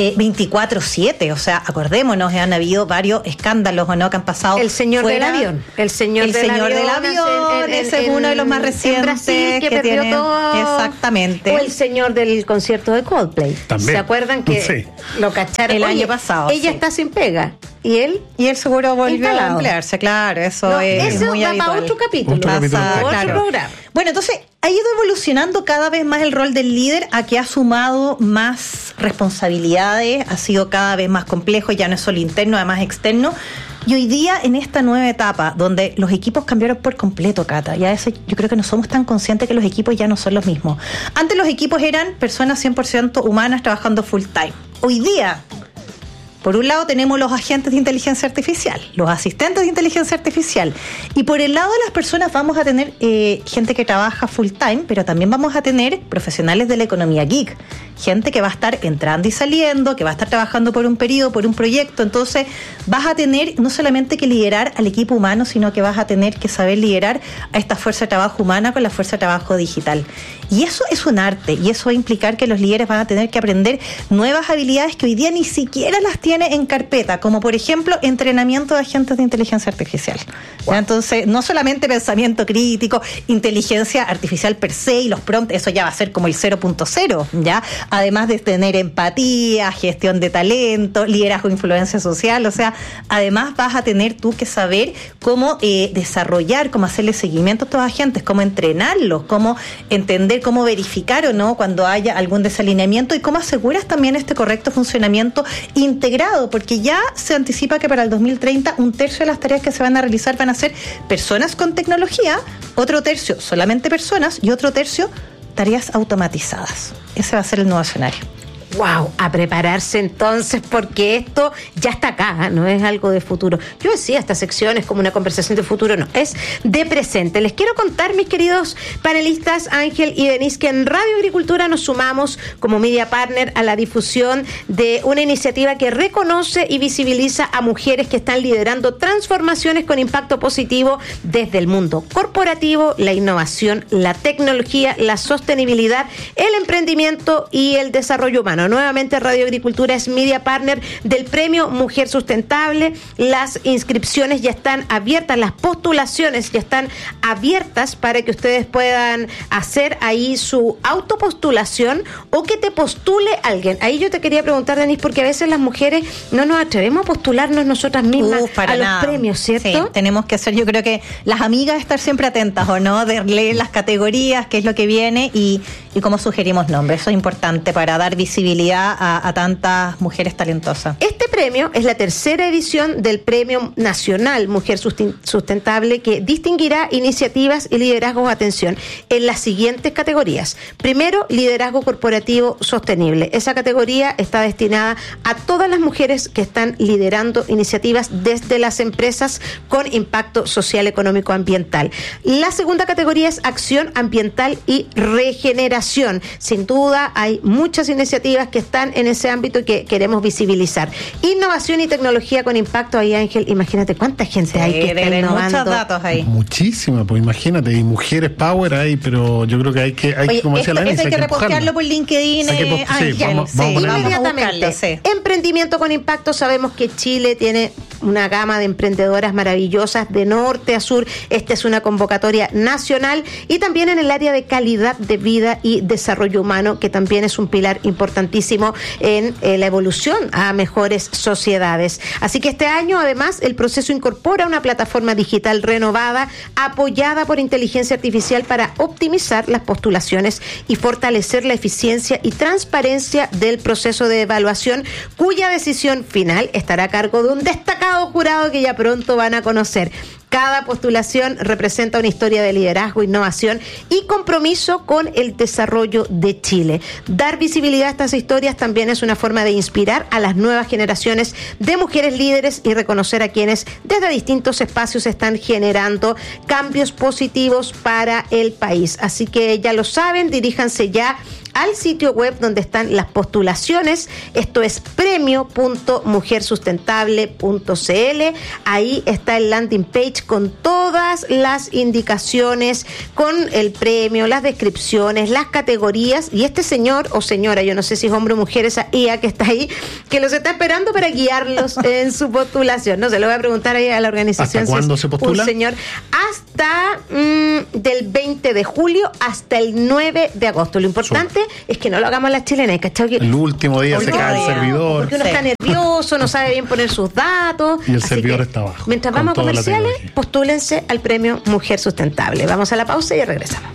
24/7, o sea, acordémonos, han habido varios escándalos, ¿o no?, que han pasado. El señor del avión. El señor del avión, ese es uno de los más recientes. En Brasil, que perdió tienen, todo. Exactamente. O el señor del concierto de Coldplay. También. ¿Se acuerdan que sí. Lo cacharon el año pasado? Ella está sin pega. ¿Y él seguro volvió a emplearse, claro, eso es muy habitual. Para otro capítulo. Otro programa. Bueno, entonces ha ido evolucionando cada vez más el rol del líder, a que ha sumado más responsabilidades, ha sido cada vez más complejo, ya no es solo interno, además externo. Y hoy día, en esta nueva etapa, donde los equipos cambiaron por completo, Cata, ya eso yo creo que no somos tan conscientes que los equipos ya no son los mismos. Antes los equipos eran personas 100% humanas trabajando full time. Hoy día, por un lado tenemos los agentes de inteligencia artificial, los asistentes de inteligencia artificial, y por el lado de las personas vamos a tener gente que trabaja full time, pero también vamos a tener profesionales de la economía geek, gente que va a estar entrando y saliendo, que va a estar trabajando por un periodo, por un proyecto. Entonces vas a tener no solamente que liderar al equipo humano, sino que vas a tener que saber liderar a esta fuerza de trabajo humana con la fuerza de trabajo digital. Y eso es un arte, y eso va a implicar que los líderes van a tener que aprender nuevas habilidades que hoy día ni siquiera las tiene en carpeta, como por ejemplo entrenamiento de agentes de inteligencia artificial. Wow. Entonces, no solamente pensamiento crítico, inteligencia artificial per se y los prompts, eso ya va a ser como el 0.0, ¿ya? Además de tener empatía, gestión de talento, liderazgo, influencia social, o sea, además vas a tener tú que saber cómo desarrollar, cómo hacerle seguimiento a estos agentes, cómo entrenarlos, cómo entender, cómo verificar o no cuando haya algún desalineamiento y cómo aseguras también este correcto funcionamiento integrado, porque ya se anticipa que para el 2030 un tercio de las tareas que se van a realizar van a ser personas con tecnología, otro tercio solamente personas y otro tercio tareas automatizadas. Ese va a ser el nuevo escenario. Wow, a prepararse entonces, porque esto ya está acá, no es algo de futuro. Yo decía, esta sección es como una conversación de futuro, no, es de presente. Les quiero contar, mis queridos panelistas Ángel y Denise, que en Radio Agricultura nos sumamos como media partner a la difusión de una iniciativa que reconoce y visibiliza a mujeres que están liderando transformaciones con impacto positivo desde el mundo corporativo, la innovación, la tecnología, la sostenibilidad, el emprendimiento y el desarrollo humano. Nuevamente, Radio Agricultura es media partner del Premio Mujer Sustentable. Las inscripciones ya están abiertas, las postulaciones ya están abiertas para que ustedes puedan hacer ahí su autopostulación o que te postule alguien. Ahí yo te quería preguntar, Denise, porque a veces las mujeres no nos atrevemos a postularnos nosotras mismas a los premios, ¿cierto? Sí, tenemos que hacer, yo creo que las amigas estar siempre atentas, ¿o no? De leer las categorías, qué es lo que viene y cómo sugerimos nombres. Eso es importante para dar visibilidad a tantas mujeres talentosas. Este premio es la tercera edición del Premio Nacional Mujer Sustentable, que distinguirá iniciativas y liderazgos, atención, en las siguientes categorías. Primero, liderazgo corporativo sostenible. Esa categoría está destinada a todas las mujeres que están liderando iniciativas desde las empresas con impacto social, económico, ambiental. La segunda categoría es acción ambiental y regeneración. Sin duda, hay muchas iniciativas que están en ese ámbito y que queremos visibilizar. Innovación y tecnología con impacto. Ahí, Ángel, imagínate cuánta gente hay que está innovando. Muchos datos ahí. Muchísima, pues imagínate, y mujeres power ahí, pero yo creo que hay que, oye, como decía la Denise, hay que repostearlo por LinkedIn. Vamos inmediatamente. Sí. Emprendimiento con impacto. Sabemos que Chile tiene una gama de emprendedoras maravillosas de norte a sur. Esta es una convocatoria nacional, y también en el área de calidad de vida y desarrollo humano, que también es un pilar importantísimo en la evolución a mejores sociedades. Así que este año, además, el proceso incorpora una plataforma digital renovada apoyada por inteligencia artificial para optimizar las postulaciones y fortalecer la eficiencia y transparencia del proceso de evaluación, cuya decisión final estará a cargo de un destacado jurado que ya pronto van a conocer. Cada postulación representa una historia de liderazgo, innovación y compromiso con el desarrollo de Chile. Dar visibilidad a estas historias también es una forma de inspirar a las nuevas generaciones de mujeres líderes y reconocer a quienes desde distintos espacios están generando cambios positivos para el país. Así que ya lo saben, diríjanse ya al sitio web donde están las postulaciones. Esto es premio.mujersustentable.cl. Ahí está el landing page con todas las indicaciones, con el premio, las descripciones, las categorías. Y este señor o señora, yo no sé si es hombre o mujer, esa IA que está ahí, que los está esperando para guiarlos en su postulación. No se lo voy a preguntar ahí a la organización. ¿Hasta cuándo se postula? Un señor, hasta del 20 de julio hasta el 9 de agosto. Lo importante es que no lo hagamos las chilenas, ¿cachai? El último día se cae el servidor. Porque uno está nervioso, no sabe bien poner sus datos. Y el servidor está abajo. Mientras vamos a comerciales, postúlense al premio Mujer Sustentable. Vamos a la pausa y regresamos.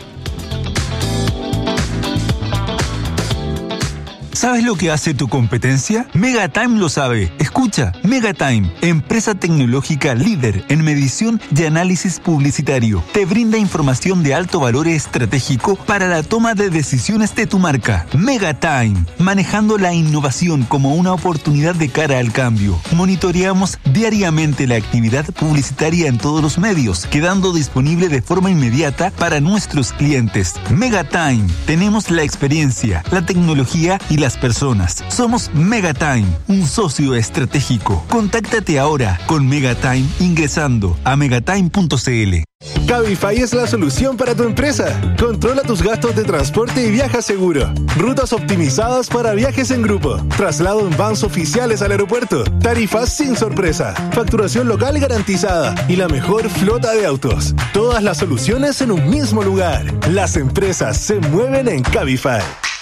¿Sabes lo que hace tu competencia? Megatime lo sabe. Escucha, Megatime, empresa tecnológica líder en medición y análisis publicitario. Te brinda información de alto valor estratégico para la toma de decisiones de tu marca. Megatime, manejando la innovación como una oportunidad de cara al cambio. Monitoreamos diariamente la actividad publicitaria en todos los medios, quedando disponible de forma inmediata para nuestros clientes. Megatime, tenemos la experiencia, la tecnología y las personas. Somos Megatime, un socio estratégico. Contáctate ahora con Megatime ingresando a megatime.cl. Cabify es la solución para tu empresa. Controla tus gastos de transporte y viaja seguro. Rutas optimizadas para viajes en grupo. Traslado en vans oficiales al aeropuerto. Tarifas sin sorpresa. Facturación local garantizada. Y la mejor flota de autos. Todas las soluciones en un mismo lugar. Las empresas se mueven en Cabify.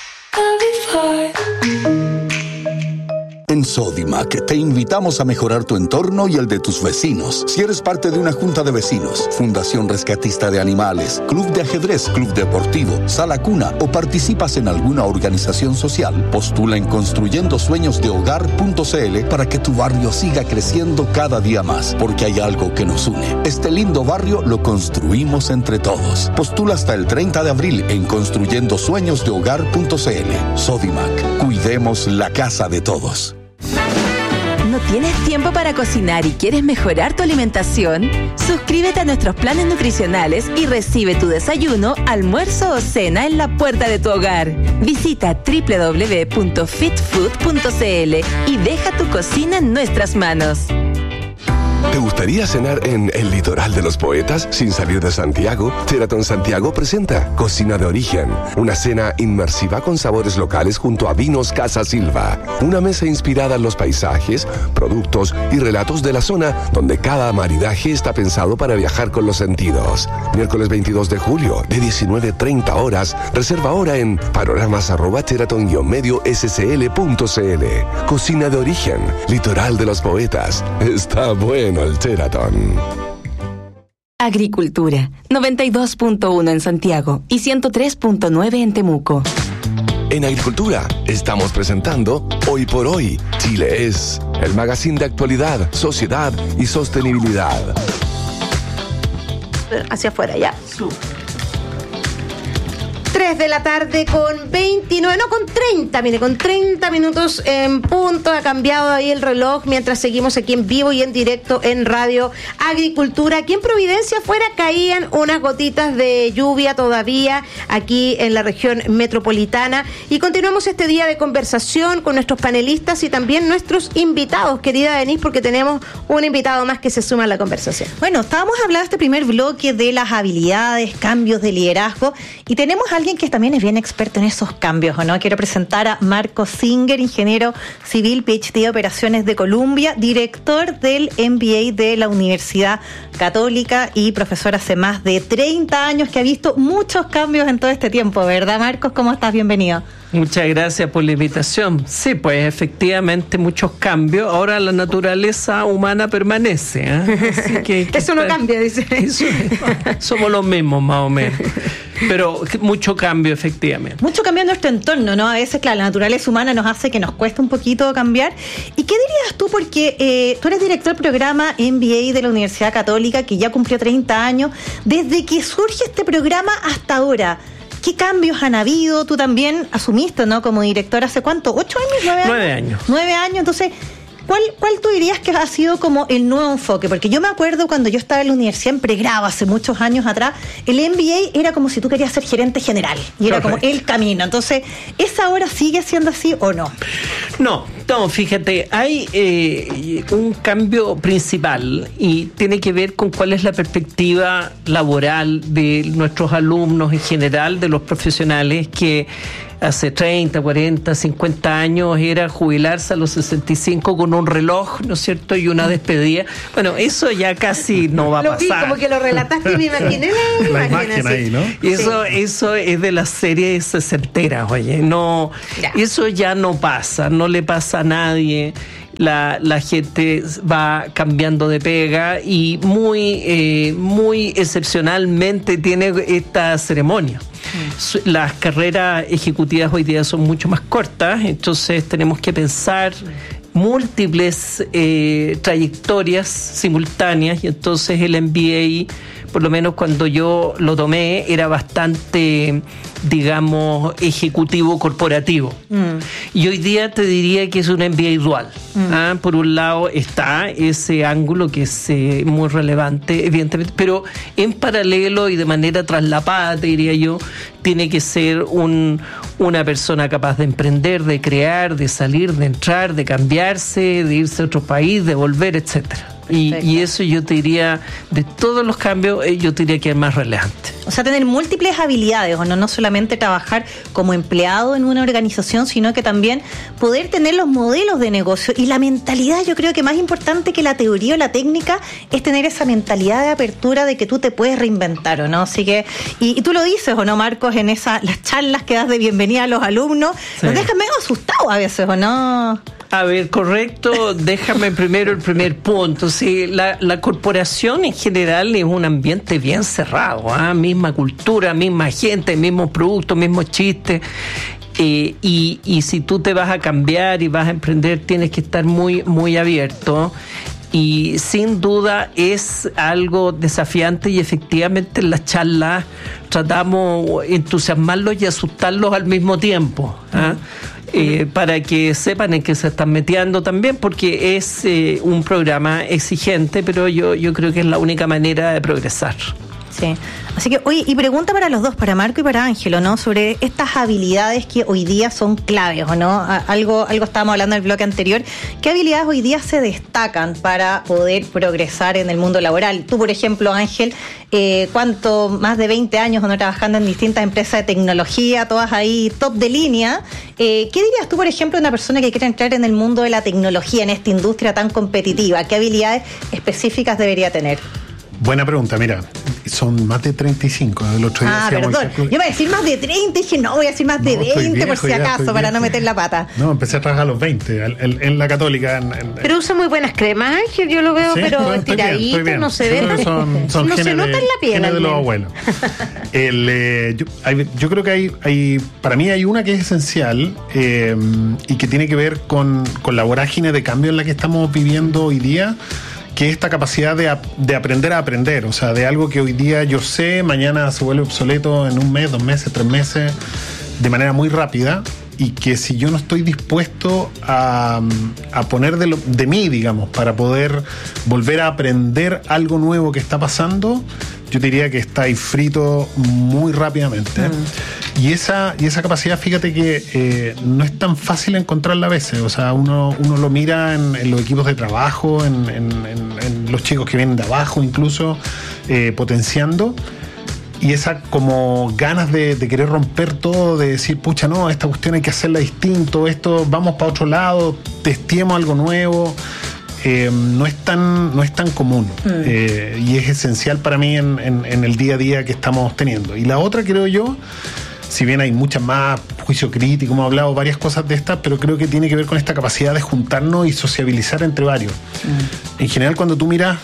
En Sodimac te invitamos a mejorar tu entorno y el de tus vecinos. Si eres parte de una junta de vecinos, fundación rescatista de animales, club de ajedrez, club deportivo, sala cuna o participas en alguna organización social, postula en construyendosueñosdehogar.cl para que tu barrio siga creciendo cada día más, porque hay algo que nos une. Este lindo barrio lo construimos entre todos. Postula hasta el 30 de abril en construyendosueñosdehogar.cl. Sodimac, cuidemos la casa de todos. ¿No tienes tiempo para cocinar y quieres mejorar tu alimentación? Suscríbete a nuestros planes nutricionales y recibe tu desayuno, almuerzo o cena en la puerta de tu hogar. Visita www.fitfood.cl y deja tu cocina en nuestras manos. ¿Te gustaría cenar en el litoral de los poetas sin salir de Santiago? Sheraton Santiago presenta Cocina de Origen, una cena inmersiva con sabores locales junto a Vinos Casa Silva. Una mesa inspirada en los paisajes, productos y relatos de la zona, donde cada maridaje está pensado para viajar con los sentidos. Miércoles 22 de julio, de 19:30 horas. Reserva ahora en panoramas@sheraton-medio-scl.cl. Cocina de Origen, litoral de los poetas. Está bueno el Sheraton. Agricultura, 92.1 en Santiago y 103.9 en Temuco. En Agricultura estamos presentando Hoy por Hoy, Chile es, el magazine de actualidad, sociedad y sostenibilidad. Hacia afuera ya. 3 de la tarde con 29, no, con 30, mire, con 30 minutos en punto. Ha cambiado ahí el reloj mientras seguimos aquí en vivo y en directo en Radio Agricultura. Aquí en Providencia afuera caían unas gotitas de lluvia todavía aquí en la región metropolitana y continuamos este día de conversación con nuestros panelistas y también nuestros invitados, querida Denise, porque tenemos un invitado más que se suma a la conversación. Bueno, estábamos hablando este primer bloque de las habilidades, cambios de liderazgo y tenemos a alguien que también es bien experto en esos cambios, ¿o no? Quiero presentar a Marco Singer, ingeniero civil, PhD de Operaciones de Columbia, director del MBA de la Universidad Católica y profesor hace más de 30 años que ha visto muchos cambios en todo este tiempo, ¿verdad, Marcos? ¿Cómo estás? Bienvenido. Muchas gracias por la invitación. Sí, pues efectivamente muchos cambios. Ahora la naturaleza humana permanece, ¿eh? Así que eso no cambia, dice. Somos los mismos, más o menos. Pero mucho cambio, efectivamente. Mucho cambio en nuestro entorno, ¿no? A veces, claro, la naturaleza humana nos hace que nos cueste un poquito cambiar. ¿Y qué dirías tú? Porque tú eres director del programa MBA de la Universidad Católica, que ya cumplió 30 años. Desde que surge este programa hasta ahora, ¿qué cambios han habido? Tú también asumiste, ¿no? Como director hace ¿cuánto? ¿8 años? ¿9 años? 9 años. 9 años, entonces... ¿Cuál tú dirías que ha sido como el nuevo enfoque? Porque yo me acuerdo cuando yo estaba en la universidad en pregrado, hace muchos años atrás, el MBA era como si tú querías ser gerente general. Y era como el camino. Entonces, ¿esa ahora sigue siendo así o no? No, fíjate, hay un cambio principal y tiene que ver con cuál es la perspectiva laboral de nuestros alumnos en general, de los profesionales que hace 30, 40, 50 años era jubilarse a los 65 con un reloj, ¿no es cierto? Y una despedida. Bueno, eso ya casi no va a pasar. Lo vi, como que lo relataste y me imaginé la imagen ahí, ¿no? Eso es de la serie sesentera, oye. No, eso ya no pasa, no le pasa a nadie. La gente va cambiando de pega y muy excepcionalmente tiene esta ceremonia. Las carreras ejecutivas hoy día son mucho más cortas, entonces tenemos que pensar múltiples trayectorias simultáneas y entonces el MBA, por lo menos cuando yo lo tomé, era bastante, digamos, ejecutivo corporativo. Y hoy día te diría que es un MBA dual. Por un lado está ese ángulo que es muy relevante, evidentemente, pero en paralelo y de manera traslapada, te diría yo, tiene que ser una persona capaz de emprender, de crear, de salir, de entrar, de cambiarse, de irse a otro país, de volver, etcétera. Y eso yo te diría, de todos los cambios, yo te diría que es más relevante. O sea, tener múltiples habilidades, o no solamente trabajar como empleado en una organización, sino que también poder tener los modelos de negocio y la mentalidad. Yo creo que más importante que la teoría o la técnica es tener esa mentalidad de apertura de que tú te puedes reinventar, ¿o no? Así que, y tú lo dices, ¿o no, Marcos? En las charlas que das de bienvenida a los alumnos, nos dejan medio asustados a veces, ¿o no? A ver, correcto, déjame primero el primer punto. Sí, la corporación en general es un ambiente bien cerrado, misma cultura, misma gente, mismos productos, mismos chistes. Y si tú te vas a cambiar y vas a emprender, tienes que estar muy, muy abierto. Y sin duda es algo desafiante y efectivamente en las charlas tratamos de entusiasmarlos y asustarlos al mismo tiempo, para que sepan en qué se están metiendo también, porque es un programa exigente, pero yo creo que es la única manera de progresar. Sí. Así que, oye, y pregunta para los dos, para Marco y para Ángelo, ¿no? Sobre estas habilidades que hoy día son claves, ¿o no? Algo estábamos hablando en el bloque anterior. ¿Qué habilidades hoy día se destacan para poder progresar en el mundo laboral? Tú, por ejemplo, Ángel, ¿cuánto? Más de 20 años, ¿no? Trabajando en distintas empresas de tecnología, todas ahí top de línea. ¿Qué dirías tú, por ejemplo, de una persona que quiere entrar en el mundo de la tecnología, en esta industria tan competitiva? ¿Qué habilidades específicas debería tener? Buena pregunta, mira, son más de 35. El otro día perdón, yo iba a decir más de 30 y dije, no, voy a decir más de 20 por si acaso, para no meter la pata. No, empecé a trabajar a los 20 en la Católica. Pero usa muy buenas cremas, Ángel, yo lo veo, ¿sí? Pero estiradito, bien. No se ve. Son no se nota en la piel. De los abuelos. Yo creo que hay para mí hay una que es esencial y que tiene que ver con la vorágine de cambio en la que estamos viviendo hoy día, que es esta capacidad de aprender a aprender, o sea, de algo que hoy día yo sé, mañana se vuelve obsoleto en 1 mes, 2 meses, 3 meses, de manera muy rápida, y que si yo no estoy dispuesto a poner de mí, digamos, para poder volver a aprender algo nuevo que está pasando, yo diría que está ahí frito muy rápidamente. Y esa capacidad, fíjate que no es tan fácil encontrarla a veces. O sea, uno lo mira en los equipos de trabajo, en los chicos que vienen de abajo incluso, potenciando. Y esa como ganas de querer romper todo, de decir, pucha, no, esta cuestión hay que hacerla distinto, esto, vamos para otro lado, testeemos algo nuevo. No es tan común y es esencial para mí en el día a día que estamos teniendo. Y la otra, creo yo, si bien hay muchas más, juicio crítico, hemos hablado varias cosas de estas, pero creo que tiene que ver con esta capacidad de juntarnos y sociabilizar entre varios. En general, cuando tú miras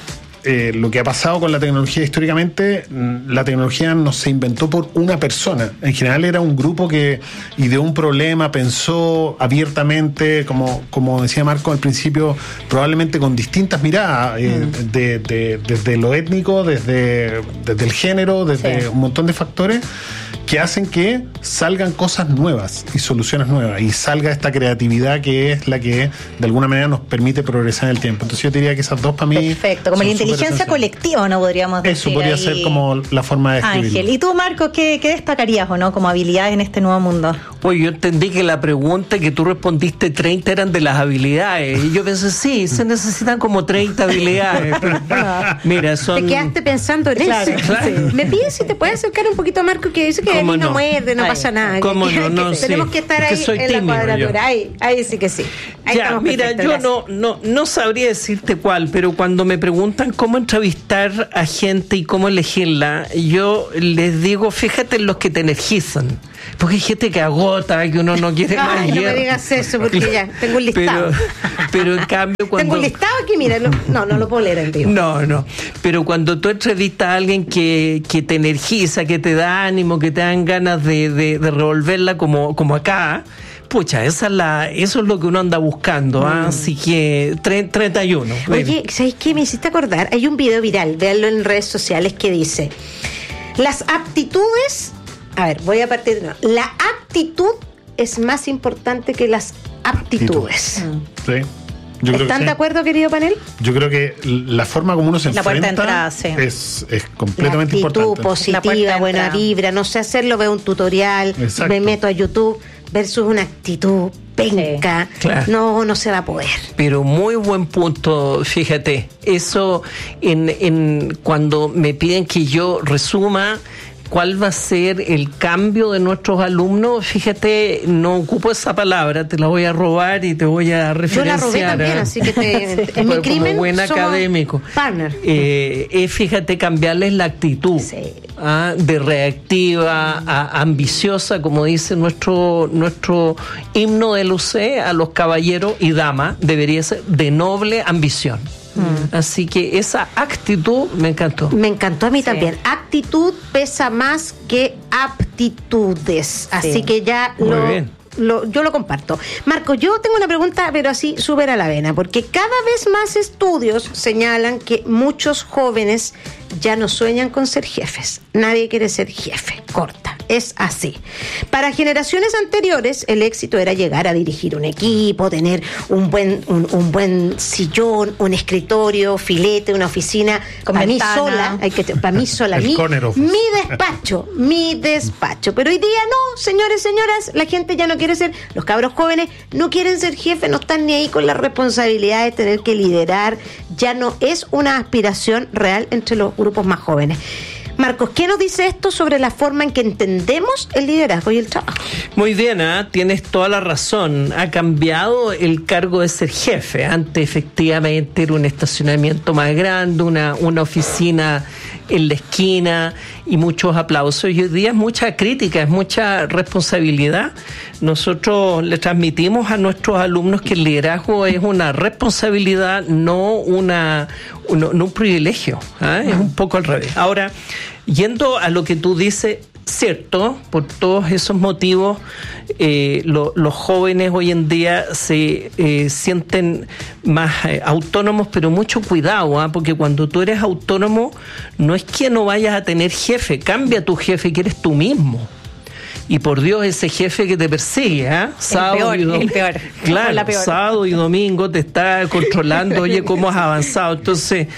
lo que ha pasado con la tecnología históricamente, la tecnología no se inventó por una persona. En general era un grupo que ideó un problema, pensó abiertamente, como decía Marco al principio, probablemente con distintas miradas, desde lo étnico, desde el género, desde un montón de factores que hacen que salgan cosas nuevas y soluciones nuevas y salga esta creatividad que es la que de alguna manera nos permite progresar en el tiempo. Entonces yo diría que esas dos para mí... Perfecto, como la inteligencia colectiva, ¿no? Podríamos decir. Eso podría ser como la forma de escribirlo. Ángel, ¿y tú, Marco, qué destacarías o no como habilidades en este nuevo mundo? Pues yo entendí que la pregunta que tú respondiste 30 eran de las habilidades y yo pensé, sí, se necesitan como 30 habilidades. Pero, mira, son... Te quedaste pensando en eso. Claro. Me pides si te puedes acercar un poquito a Marco, que dice que él no muerde, no pasa nada. Tenemos que estar ahí en la cuadratura. Ahí sí que sí. Ahí ya, mira, yo no sabría decirte cuál, pero cuando me preguntan cómo entrevistar a gente y cómo elegirla, yo les digo, fíjate en los que te energizan. Porque hay gente que agota, que uno no quiere más. Ay, no me digas eso, porque ya tengo un listado. Pero en cambio cuando... Tengo un listado aquí, mira, no lo puedo leer en vivo. No. Pero cuando tú entrevistas a alguien que te energiza, que te da ánimo, que te dan ganas de revolverla como acá, pucha, eso es lo que uno anda buscando. Así que 31. Oye, ¿sabes qué? Me hiciste acordar. Hay un video viral, véanlo en redes sociales, que dice: las aptitudes... A ver, voy a partir de nuevo. La actitud es más importante que las aptitudes. Sí. Yo creo ¿Están que sí. de acuerdo, querido panel? Yo creo que la forma como uno se enfrenta es completamente importante. La actitud positiva, buena vibra, no sé hacerlo, veo un tutorial, me meto a YouTube, versus una actitud penca. Sí, claro. No se va a poder. Pero muy buen punto, fíjate. Eso cuando me piden que yo resuma ¿cuál va a ser el cambio de nuestros alumnos? Fíjate, no ocupo esa palabra, te la voy a robar y te voy a referenciar. Yo la robé también, así que en mi crimen como buen académico. Partner. Fíjate, cambiarles la actitud de reactiva a ambiciosa, como dice nuestro himno del UC, a los caballeros y damas, debería ser de noble ambición. Así que esa actitud me encantó. Me encantó a mí también. Actitud pesa más que aptitudes. Así que ya yo lo comparto. Marco, yo tengo una pregunta, pero así súper a la vena, porque cada vez más estudios señalan que muchos jóvenes ya no sueñan con ser jefes. Nadie quiere ser jefe. Corta. Es así. Para generaciones anteriores, el éxito era llegar a dirigir un equipo, tener un buen sillón, un escritorio, filete, una oficina. Para mí sola, mi despacho. Pero hoy día no, señores, señoras, la gente ya no quiere ser, los cabros jóvenes no quieren ser jefes, no están ni ahí con la responsabilidad de tener que liderar. Ya no es una aspiración real entre los grupos más jóvenes. Marcos, ¿qué nos dice esto sobre la forma en que entendemos el liderazgo y el trabajo? Muy bien, tienes toda la razón. Ha cambiado el cargo de ser jefe. Antes efectivamente era un estacionamiento más grande, una oficina en la esquina y muchos aplausos. Y hoy día es mucha crítica, es mucha responsabilidad. Nosotros le transmitimos a nuestros alumnos que el liderazgo es una responsabilidad, no un privilegio. Es un poco al revés. Ahora, yendo a lo que tú dices, cierto, por todos esos motivos, los jóvenes hoy en día se sienten más autónomos, pero mucho cuidado, porque cuando tú eres autónomo, no es que no vayas a tener jefe, cambia tu jefe, que eres tú mismo. Y por Dios, ese jefe que te persigue, sábado y domingo. Claro, sábado y domingo te está controlando, oye, cómo has avanzado. Entonces,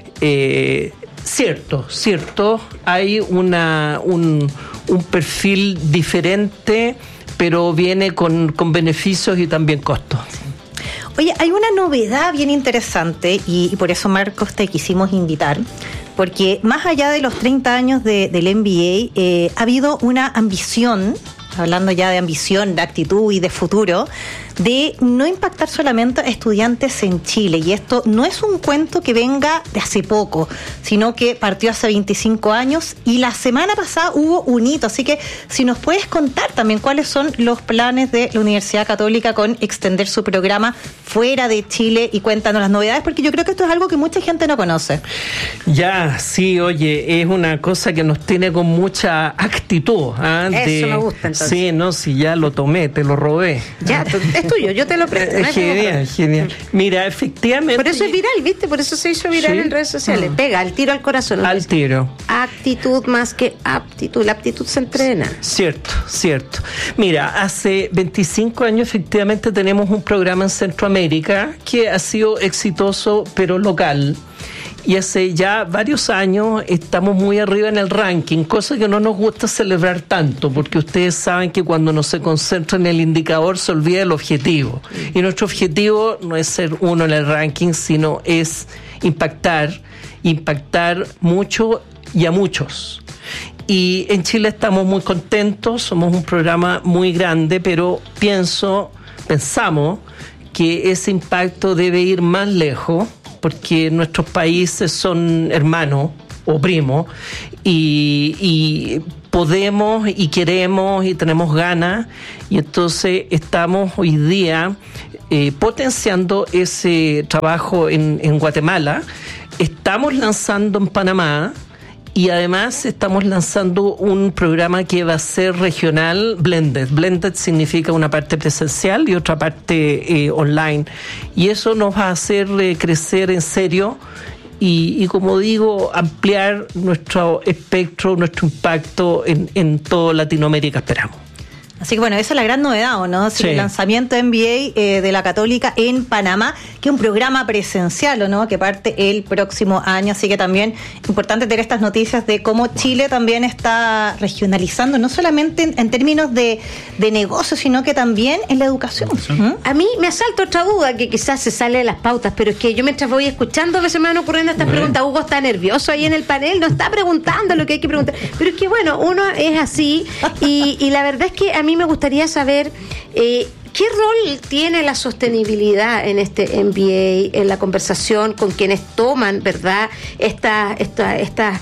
cierto, hay un perfil diferente, pero viene con beneficios y también costos. Oye, hay una novedad bien interesante y por eso, Marcos, te quisimos invitar, porque más allá de los 30 años del MBA, ha habido una ambición, hablando ya de ambición, de actitud y de futuro, de no impactar solamente a estudiantes en Chile. Y esto no es un cuento que venga de hace poco, sino que partió hace 25 años y la semana pasada hubo un hito. Así que si nos puedes contar también cuáles son los planes de la Universidad Católica con extender su programa fuera de Chile, y cuéntanos las novedades, porque yo creo que esto es algo que mucha gente no conoce. Ya, sí, oye, es una cosa que nos tiene con mucha actitud. Eso me gusta, entonces. Sí, no, si ya lo tomé, te lo robé. Ya, es tuyo, yo te lo presto. Genial. Mira, efectivamente... Por eso es viral, ¿viste? Por eso se hizo viral en redes sociales. Pega, al tiro al corazón. Al tiro. Actitud más que aptitud. La aptitud se entrena. Cierto. Mira, hace 25 años efectivamente tenemos un programa en Centroamérica que ha sido exitoso, pero local. Y hace ya varios años estamos muy arriba en el ranking, cosa que no nos gusta celebrar tanto, porque ustedes saben que cuando uno se concentra en el indicador se olvida el objetivo. Y nuestro objetivo no es ser uno en el ranking, sino es impactar mucho y a muchos. Y en Chile estamos muy contentos, somos un programa muy grande, pero pensamos que ese impacto debe ir más lejos, porque nuestros países son hermanos o primos y podemos y queremos y tenemos ganas, y entonces estamos hoy día potenciando ese trabajo en Guatemala, estamos lanzando en Panamá, y además estamos lanzando un programa que va a ser regional blended. Blended significa una parte presencial y otra parte online. Y eso nos va a hacer crecer en serio y, como digo, ampliar nuestro espectro, nuestro impacto en toda Latinoamérica, esperamos. Así que bueno, esa es la gran novedad, ¿o no? Sí. El lanzamiento MBA de la Católica en Panamá, que es un programa presencial, ¿o no? Que parte el próximo año. Así que también importante tener estas noticias de cómo Chile también está regionalizando, no solamente en términos de negocio, sino que también en la educación. A mí me asalta otra duda que quizás se sale de las pautas, pero es que yo mientras voy escuchando a veces me van ocurriendo estas preguntas. Hugo está nervioso ahí en el panel, no está preguntando lo que hay que preguntar. Pero es que bueno, uno es así y la verdad es que a mí me gustaría saber ¿qué rol tiene la sostenibilidad en este MBA, en la conversación con quienes toman, verdad, estos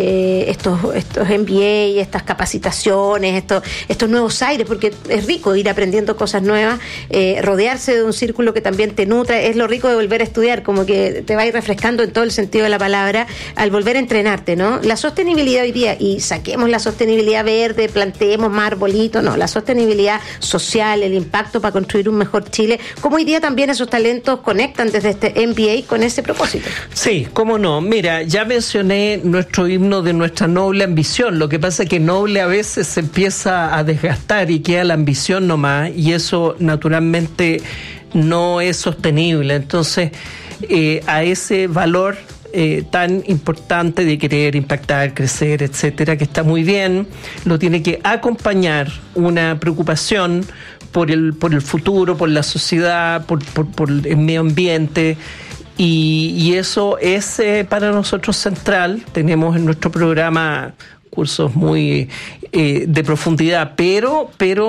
MBA, estas capacitaciones, estos nuevos aires? Porque es rico ir aprendiendo cosas nuevas, rodearse de un círculo que también te nutre. Es lo rico de volver a estudiar, como que te va a ir refrescando en todo el sentido de la palabra al volver a entrenarte, ¿no? La sostenibilidad hoy día, y saquemos la sostenibilidad verde, planteemos más arbolitos, no, la sostenibilidad social, el impacto para construir un mejor Chile. ¿Cómo hoy día también esos talentos conectan desde este MBA con ese propósito? Sí, cómo no. Mira, ya mencioné nuestro himno de nuestra noble ambición. Lo que pasa es que noble a veces se empieza a desgastar y queda la ambición nomás, y eso naturalmente no es sostenible. Entonces, a ese valor tan importante de querer impactar, crecer, etcétera, que está muy bien, lo tiene que acompañar una preocupación por el futuro, por la sociedad, por el medio ambiente, y eso es para nosotros central. Tenemos en nuestro programa cursos muy de profundidad, pero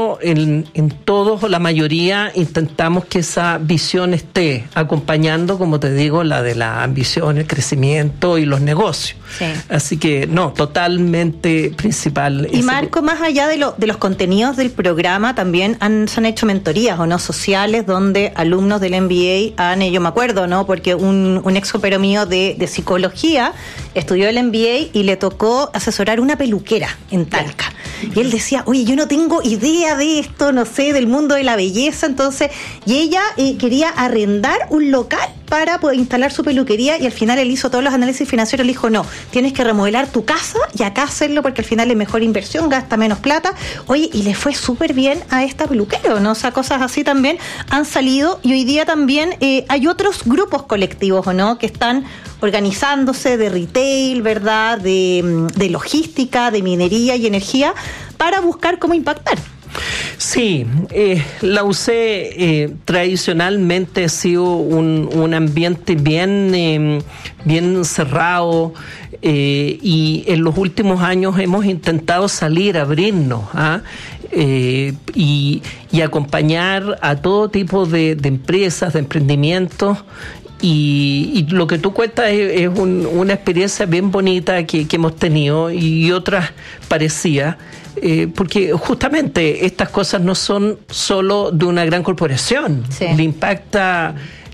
en todos o la mayoría intentamos que esa visión esté acompañando, como te digo, la de la ambición, el crecimiento y los negocios. Sí. Así que no, totalmente principal. Y Marco, más allá de los contenidos del programa, también se han hecho mentorías, ¿o no?, sociales, donde alumnos del MBA yo me acuerdo, ¿no?, porque un ex compañero mío de psicología estudió el MBA y le tocó asesorar una peluquera en Talca. Y él decía, oye, yo no tengo idea de esto, no sé, del mundo de la belleza, entonces, y ella quería arrendar un local para poder instalar su peluquería, y al final él hizo todos los análisis financieros, le dijo, no, tienes que remodelar tu casa y acá hacerlo porque al final es mejor inversión, gasta menos plata. Oye, y le fue súper bien a esta peluquera, ¿no? O sea, cosas así también han salido, y hoy día también hay otros grupos colectivos, ¿o no?, que están organizándose, de retail, ¿verdad?, de logística, de minería y energía, para buscar cómo impactar. Sí, la UC tradicionalmente ha sido un ambiente bien cerrado, y en los últimos años hemos intentado salir, abrirnos, y acompañar a todo tipo de empresas, de emprendimientos. Y lo que tú cuentas es una experiencia bien bonita que hemos tenido, y otras parecidas, porque justamente estas cosas no son solo de una gran corporación. Sí. Le impacta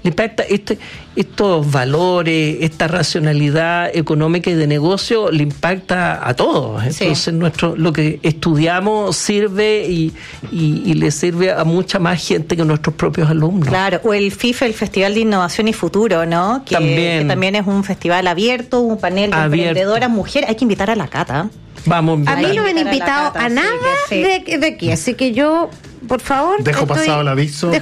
estos valores, esta racionalidad económica y de negocio, le impacta a todos. Entonces lo que estudiamos sirve y le sirve a mucha más gente que nuestros propios alumnos. Claro, o el FIFE, el Festival de Innovación y Futuro, ¿no? Que también es un festival abierto, un panel de emprendedoras mujeres. Hay que invitar a la Cata. Vamos. A mí no me han invitado a nada de aquí, así que yo, por favor, dejo pasado el aviso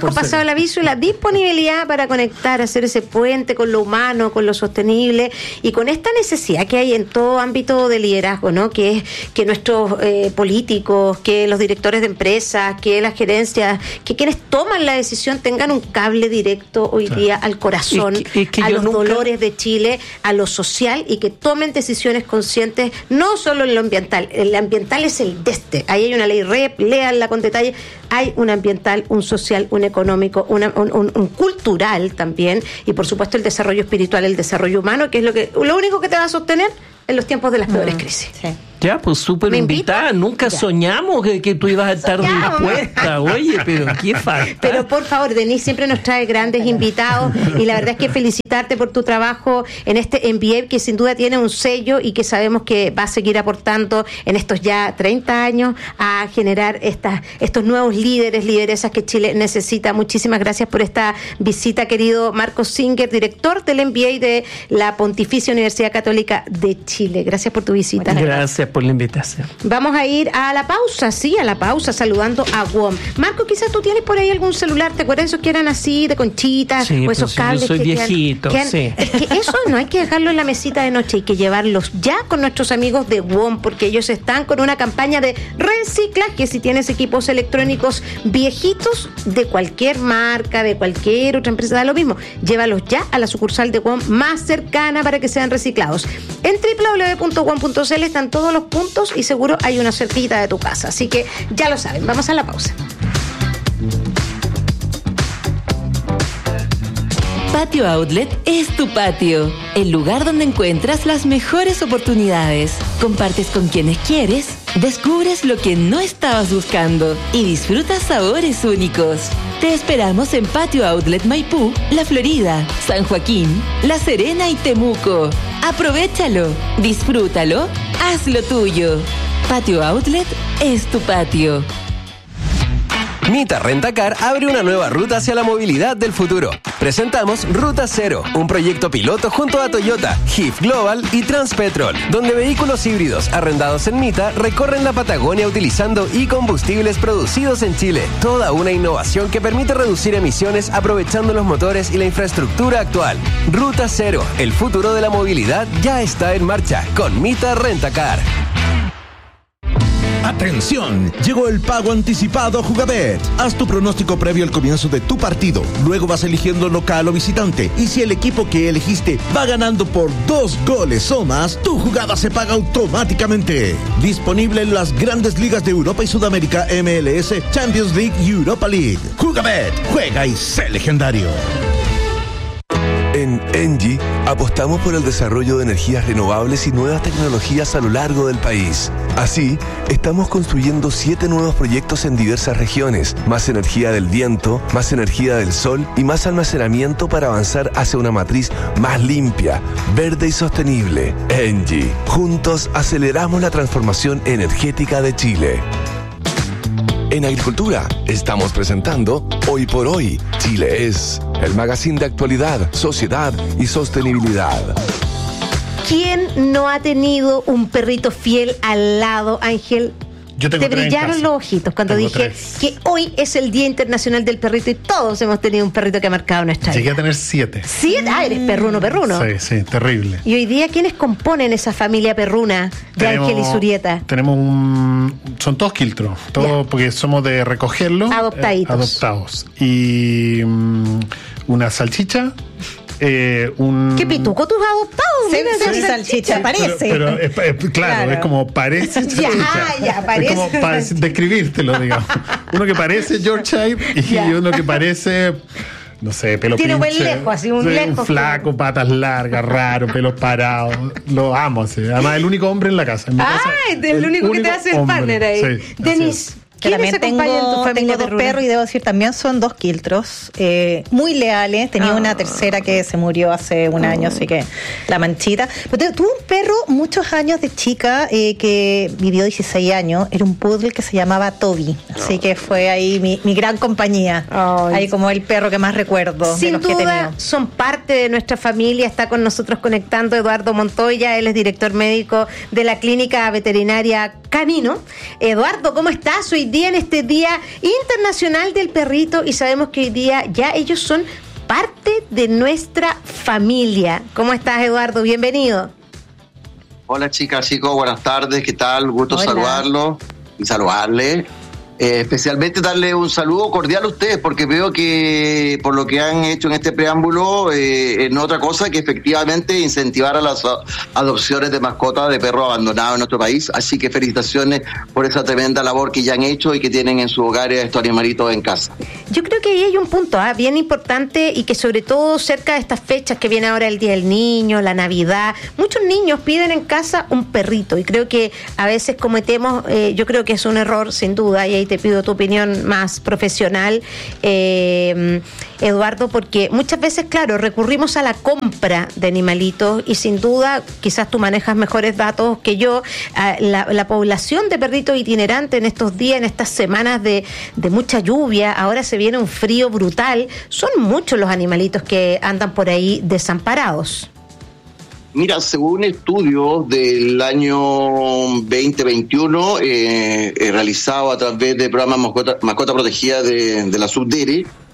y la disponibilidad para conectar, hacer ese puente con lo humano, con lo sostenible y con esta necesidad que hay en todo ámbito de liderazgo, ¿no? Que es que nuestros políticos, que los directores de empresas, que las gerencias, que quienes toman la decisión tengan un cable directo hoy día al corazón, a los dolores de Chile, a lo social, y que tomen decisiones conscientes, no solo en lo ambiental. El ambiental es el de ahí hay una ley REP, léanla con detalle. Hay un ambiental, un social, un económico, un cultural también, y por supuesto el desarrollo espiritual, el desarrollo humano, que es lo único que te va a sostener en los tiempos de las peores crisis. Sí. Ya, pues súper invitada. Nunca soñamos que tú ibas a estar dispuesta. Oye, pero qué falta. Pero por favor, Denise siempre nos trae grandes invitados, y la verdad es que felicitarte por tu trabajo en este MBA, que sin duda tiene un sello y que sabemos que va a seguir aportando en estos ya 30 años a generar estos nuevos líderes, lideresas que Chile necesita. Muchísimas gracias por esta visita, querido Marcos Singer, director del MBA de la Pontificia Universidad Católica de Chile. Gracias por tu visita. Gracias por la invitación. Vamos a ir a la pausa, saludando a WOM. Marco, quizás tú tienes por ahí algún celular, ¿te acuerdas esos que eran así de conchitas? Sí, o esos cables yo soy viejito, sí. Es que eso no hay que dejarlo en la mesita de noche, hay que llevarlos ya con nuestros amigos de WOM, porque ellos están con una campaña de reciclaje. Si tienes equipos electrónicos viejitos de cualquier marca, de cualquier otra empresa, da lo mismo, llévalos ya a la sucursal de WOM más cercana para que sean reciclados. En www.wom.cl están todos los puntos y seguro hay una cerquita de tu casa. Así que ya lo saben, vamos a la pausa. Patio Outlet es tu patio, el lugar donde encuentras las mejores oportunidades. Compartes con quienes quieres, descubres lo que no estabas buscando y disfrutas sabores únicos. Te esperamos en Patio Outlet Maipú, La Florida, San Joaquín, La Serena y Temuco. Aprovéchalo, disfrútalo, hazlo tuyo. Patio Outlet es tu patio. Mita Rentacar abre una nueva ruta hacia la movilidad del futuro. Presentamos Ruta Cero, un proyecto piloto junto a Toyota, HIF Global y Transpetrol, donde vehículos híbridos arrendados en Mita recorren la Patagonia utilizando e-combustibles producidos en Chile. Toda una innovación que permite reducir emisiones aprovechando los motores y la infraestructura actual. Ruta Cero, el futuro de la movilidad ya está en marcha con Mita Rentacar. ¡Atención! Llegó el pago anticipado Jugabet. Haz tu pronóstico previo al comienzo de tu partido. Luego vas eligiendo local o visitante. Y si el equipo que elegiste va ganando por 2 goles o más, tu jugada se paga automáticamente. Disponible en las grandes ligas de Europa y Sudamérica, MLS, Champions League y Europa League. Jugabet, juega y sé legendario. En Engie apostamos por el desarrollo de energías renovables y nuevas tecnologías a lo largo del país. Así, estamos construyendo 7 nuevos proyectos en diversas regiones, más energía del viento, más energía del sol y más almacenamiento para avanzar hacia una matriz más limpia, verde y sostenible. Engie, juntos aceleramos la transformación energética de Chile. En Agricultura estamos presentando Hoy por Hoy, Chile es, el magazine de actualidad, sociedad y sostenibilidad. ¿Quién no ha tenido un perrito fiel al lado, Ángel? Yo tengo te 3 en brillaron casa. los ojitos cuando Tengo dije 3. que hoy es el Día Internacional del Perrito y todos hemos tenido un perrito que ha marcado nuestra Llegué vida. a tener 7. ¿7? Ah, eres perruno. Sí, terrible. Y hoy día, ¿quiénes componen esa familia perruna de Ángel y Surieta? Tenemos son todos quiltros, todos porque somos de recogerlo. Adoptaditos. Adoptados. Y una salchicha. ¿Qué pituco tus adoptados? Sí, Mira, sí, salchicha, parece. Pero claro, es como parece salchicha. Ya, parece. Es como para describírtelo, digamos. Uno que parece Yorkshire y uno que parece, no sé, pelo tiene pinche. buen lejos, así un Sí, lejos. un flaco, patas largas, raro, pelos parados. Lo amo, sí. Además, el único hombre en la casa. En mi casa, el único que te hace el hombre. partner ahí. Sí, Denise, Que ¿quiénes también acompañan en tu familia tengo 2 perruna? perros y debo decir también son 2 quiltros, muy leales. Tenía una tercera que se murió hace un año, así que la manchita. Pero tuve un perro muchos años de chica que vivió 16 años. Era un poodle que se llamaba Toby, así que fue ahí mi gran compañía. Ahí como el perro que más recuerdo de Sin los que he duda, tenido. son parte de nuestra familia. Está con nosotros conectando Eduardo Montoya. Él es director médico de la Clínica Veterinaria Canino. Eduardo, ¿cómo estás hoy día en este Día Internacional del Perrito? Y sabemos que hoy día ya ellos son parte de nuestra familia. ¿Cómo estás, Eduardo? Bienvenido. Hola chicas, chicos, buenas tardes, ¿qué tal? Gusto Hola. saludarlos y saludarles. Especialmente darle un saludo cordial a ustedes, porque veo que por lo que han hecho en este preámbulo, no otra cosa que efectivamente incentivar a las adopciones de mascotas de perros abandonados en nuestro país. Así que felicitaciones por esa tremenda labor que ya han hecho y que tienen en sus hogares estos animalitos en casa. Yo creo que ahí hay un punto bien importante y que sobre todo cerca de estas fechas que viene ahora el Día del Niño, la Navidad, muchos niños piden en casa un perrito y creo que a veces cometemos, yo creo que es un error sin duda y ahí te pido tu opinión más profesional, Eduardo, porque muchas veces, claro, recurrimos a la compra de animalitos y sin duda, quizás tú manejas mejores datos que yo, la población de perritos itinerantes en estos días, en estas semanas de mucha lluvia, ahora se viene un frío brutal, son muchos los animalitos que andan por ahí desamparados. Mira, según estudios del año 2021, realizado a través del programa Mascota Protegida de la Subdere,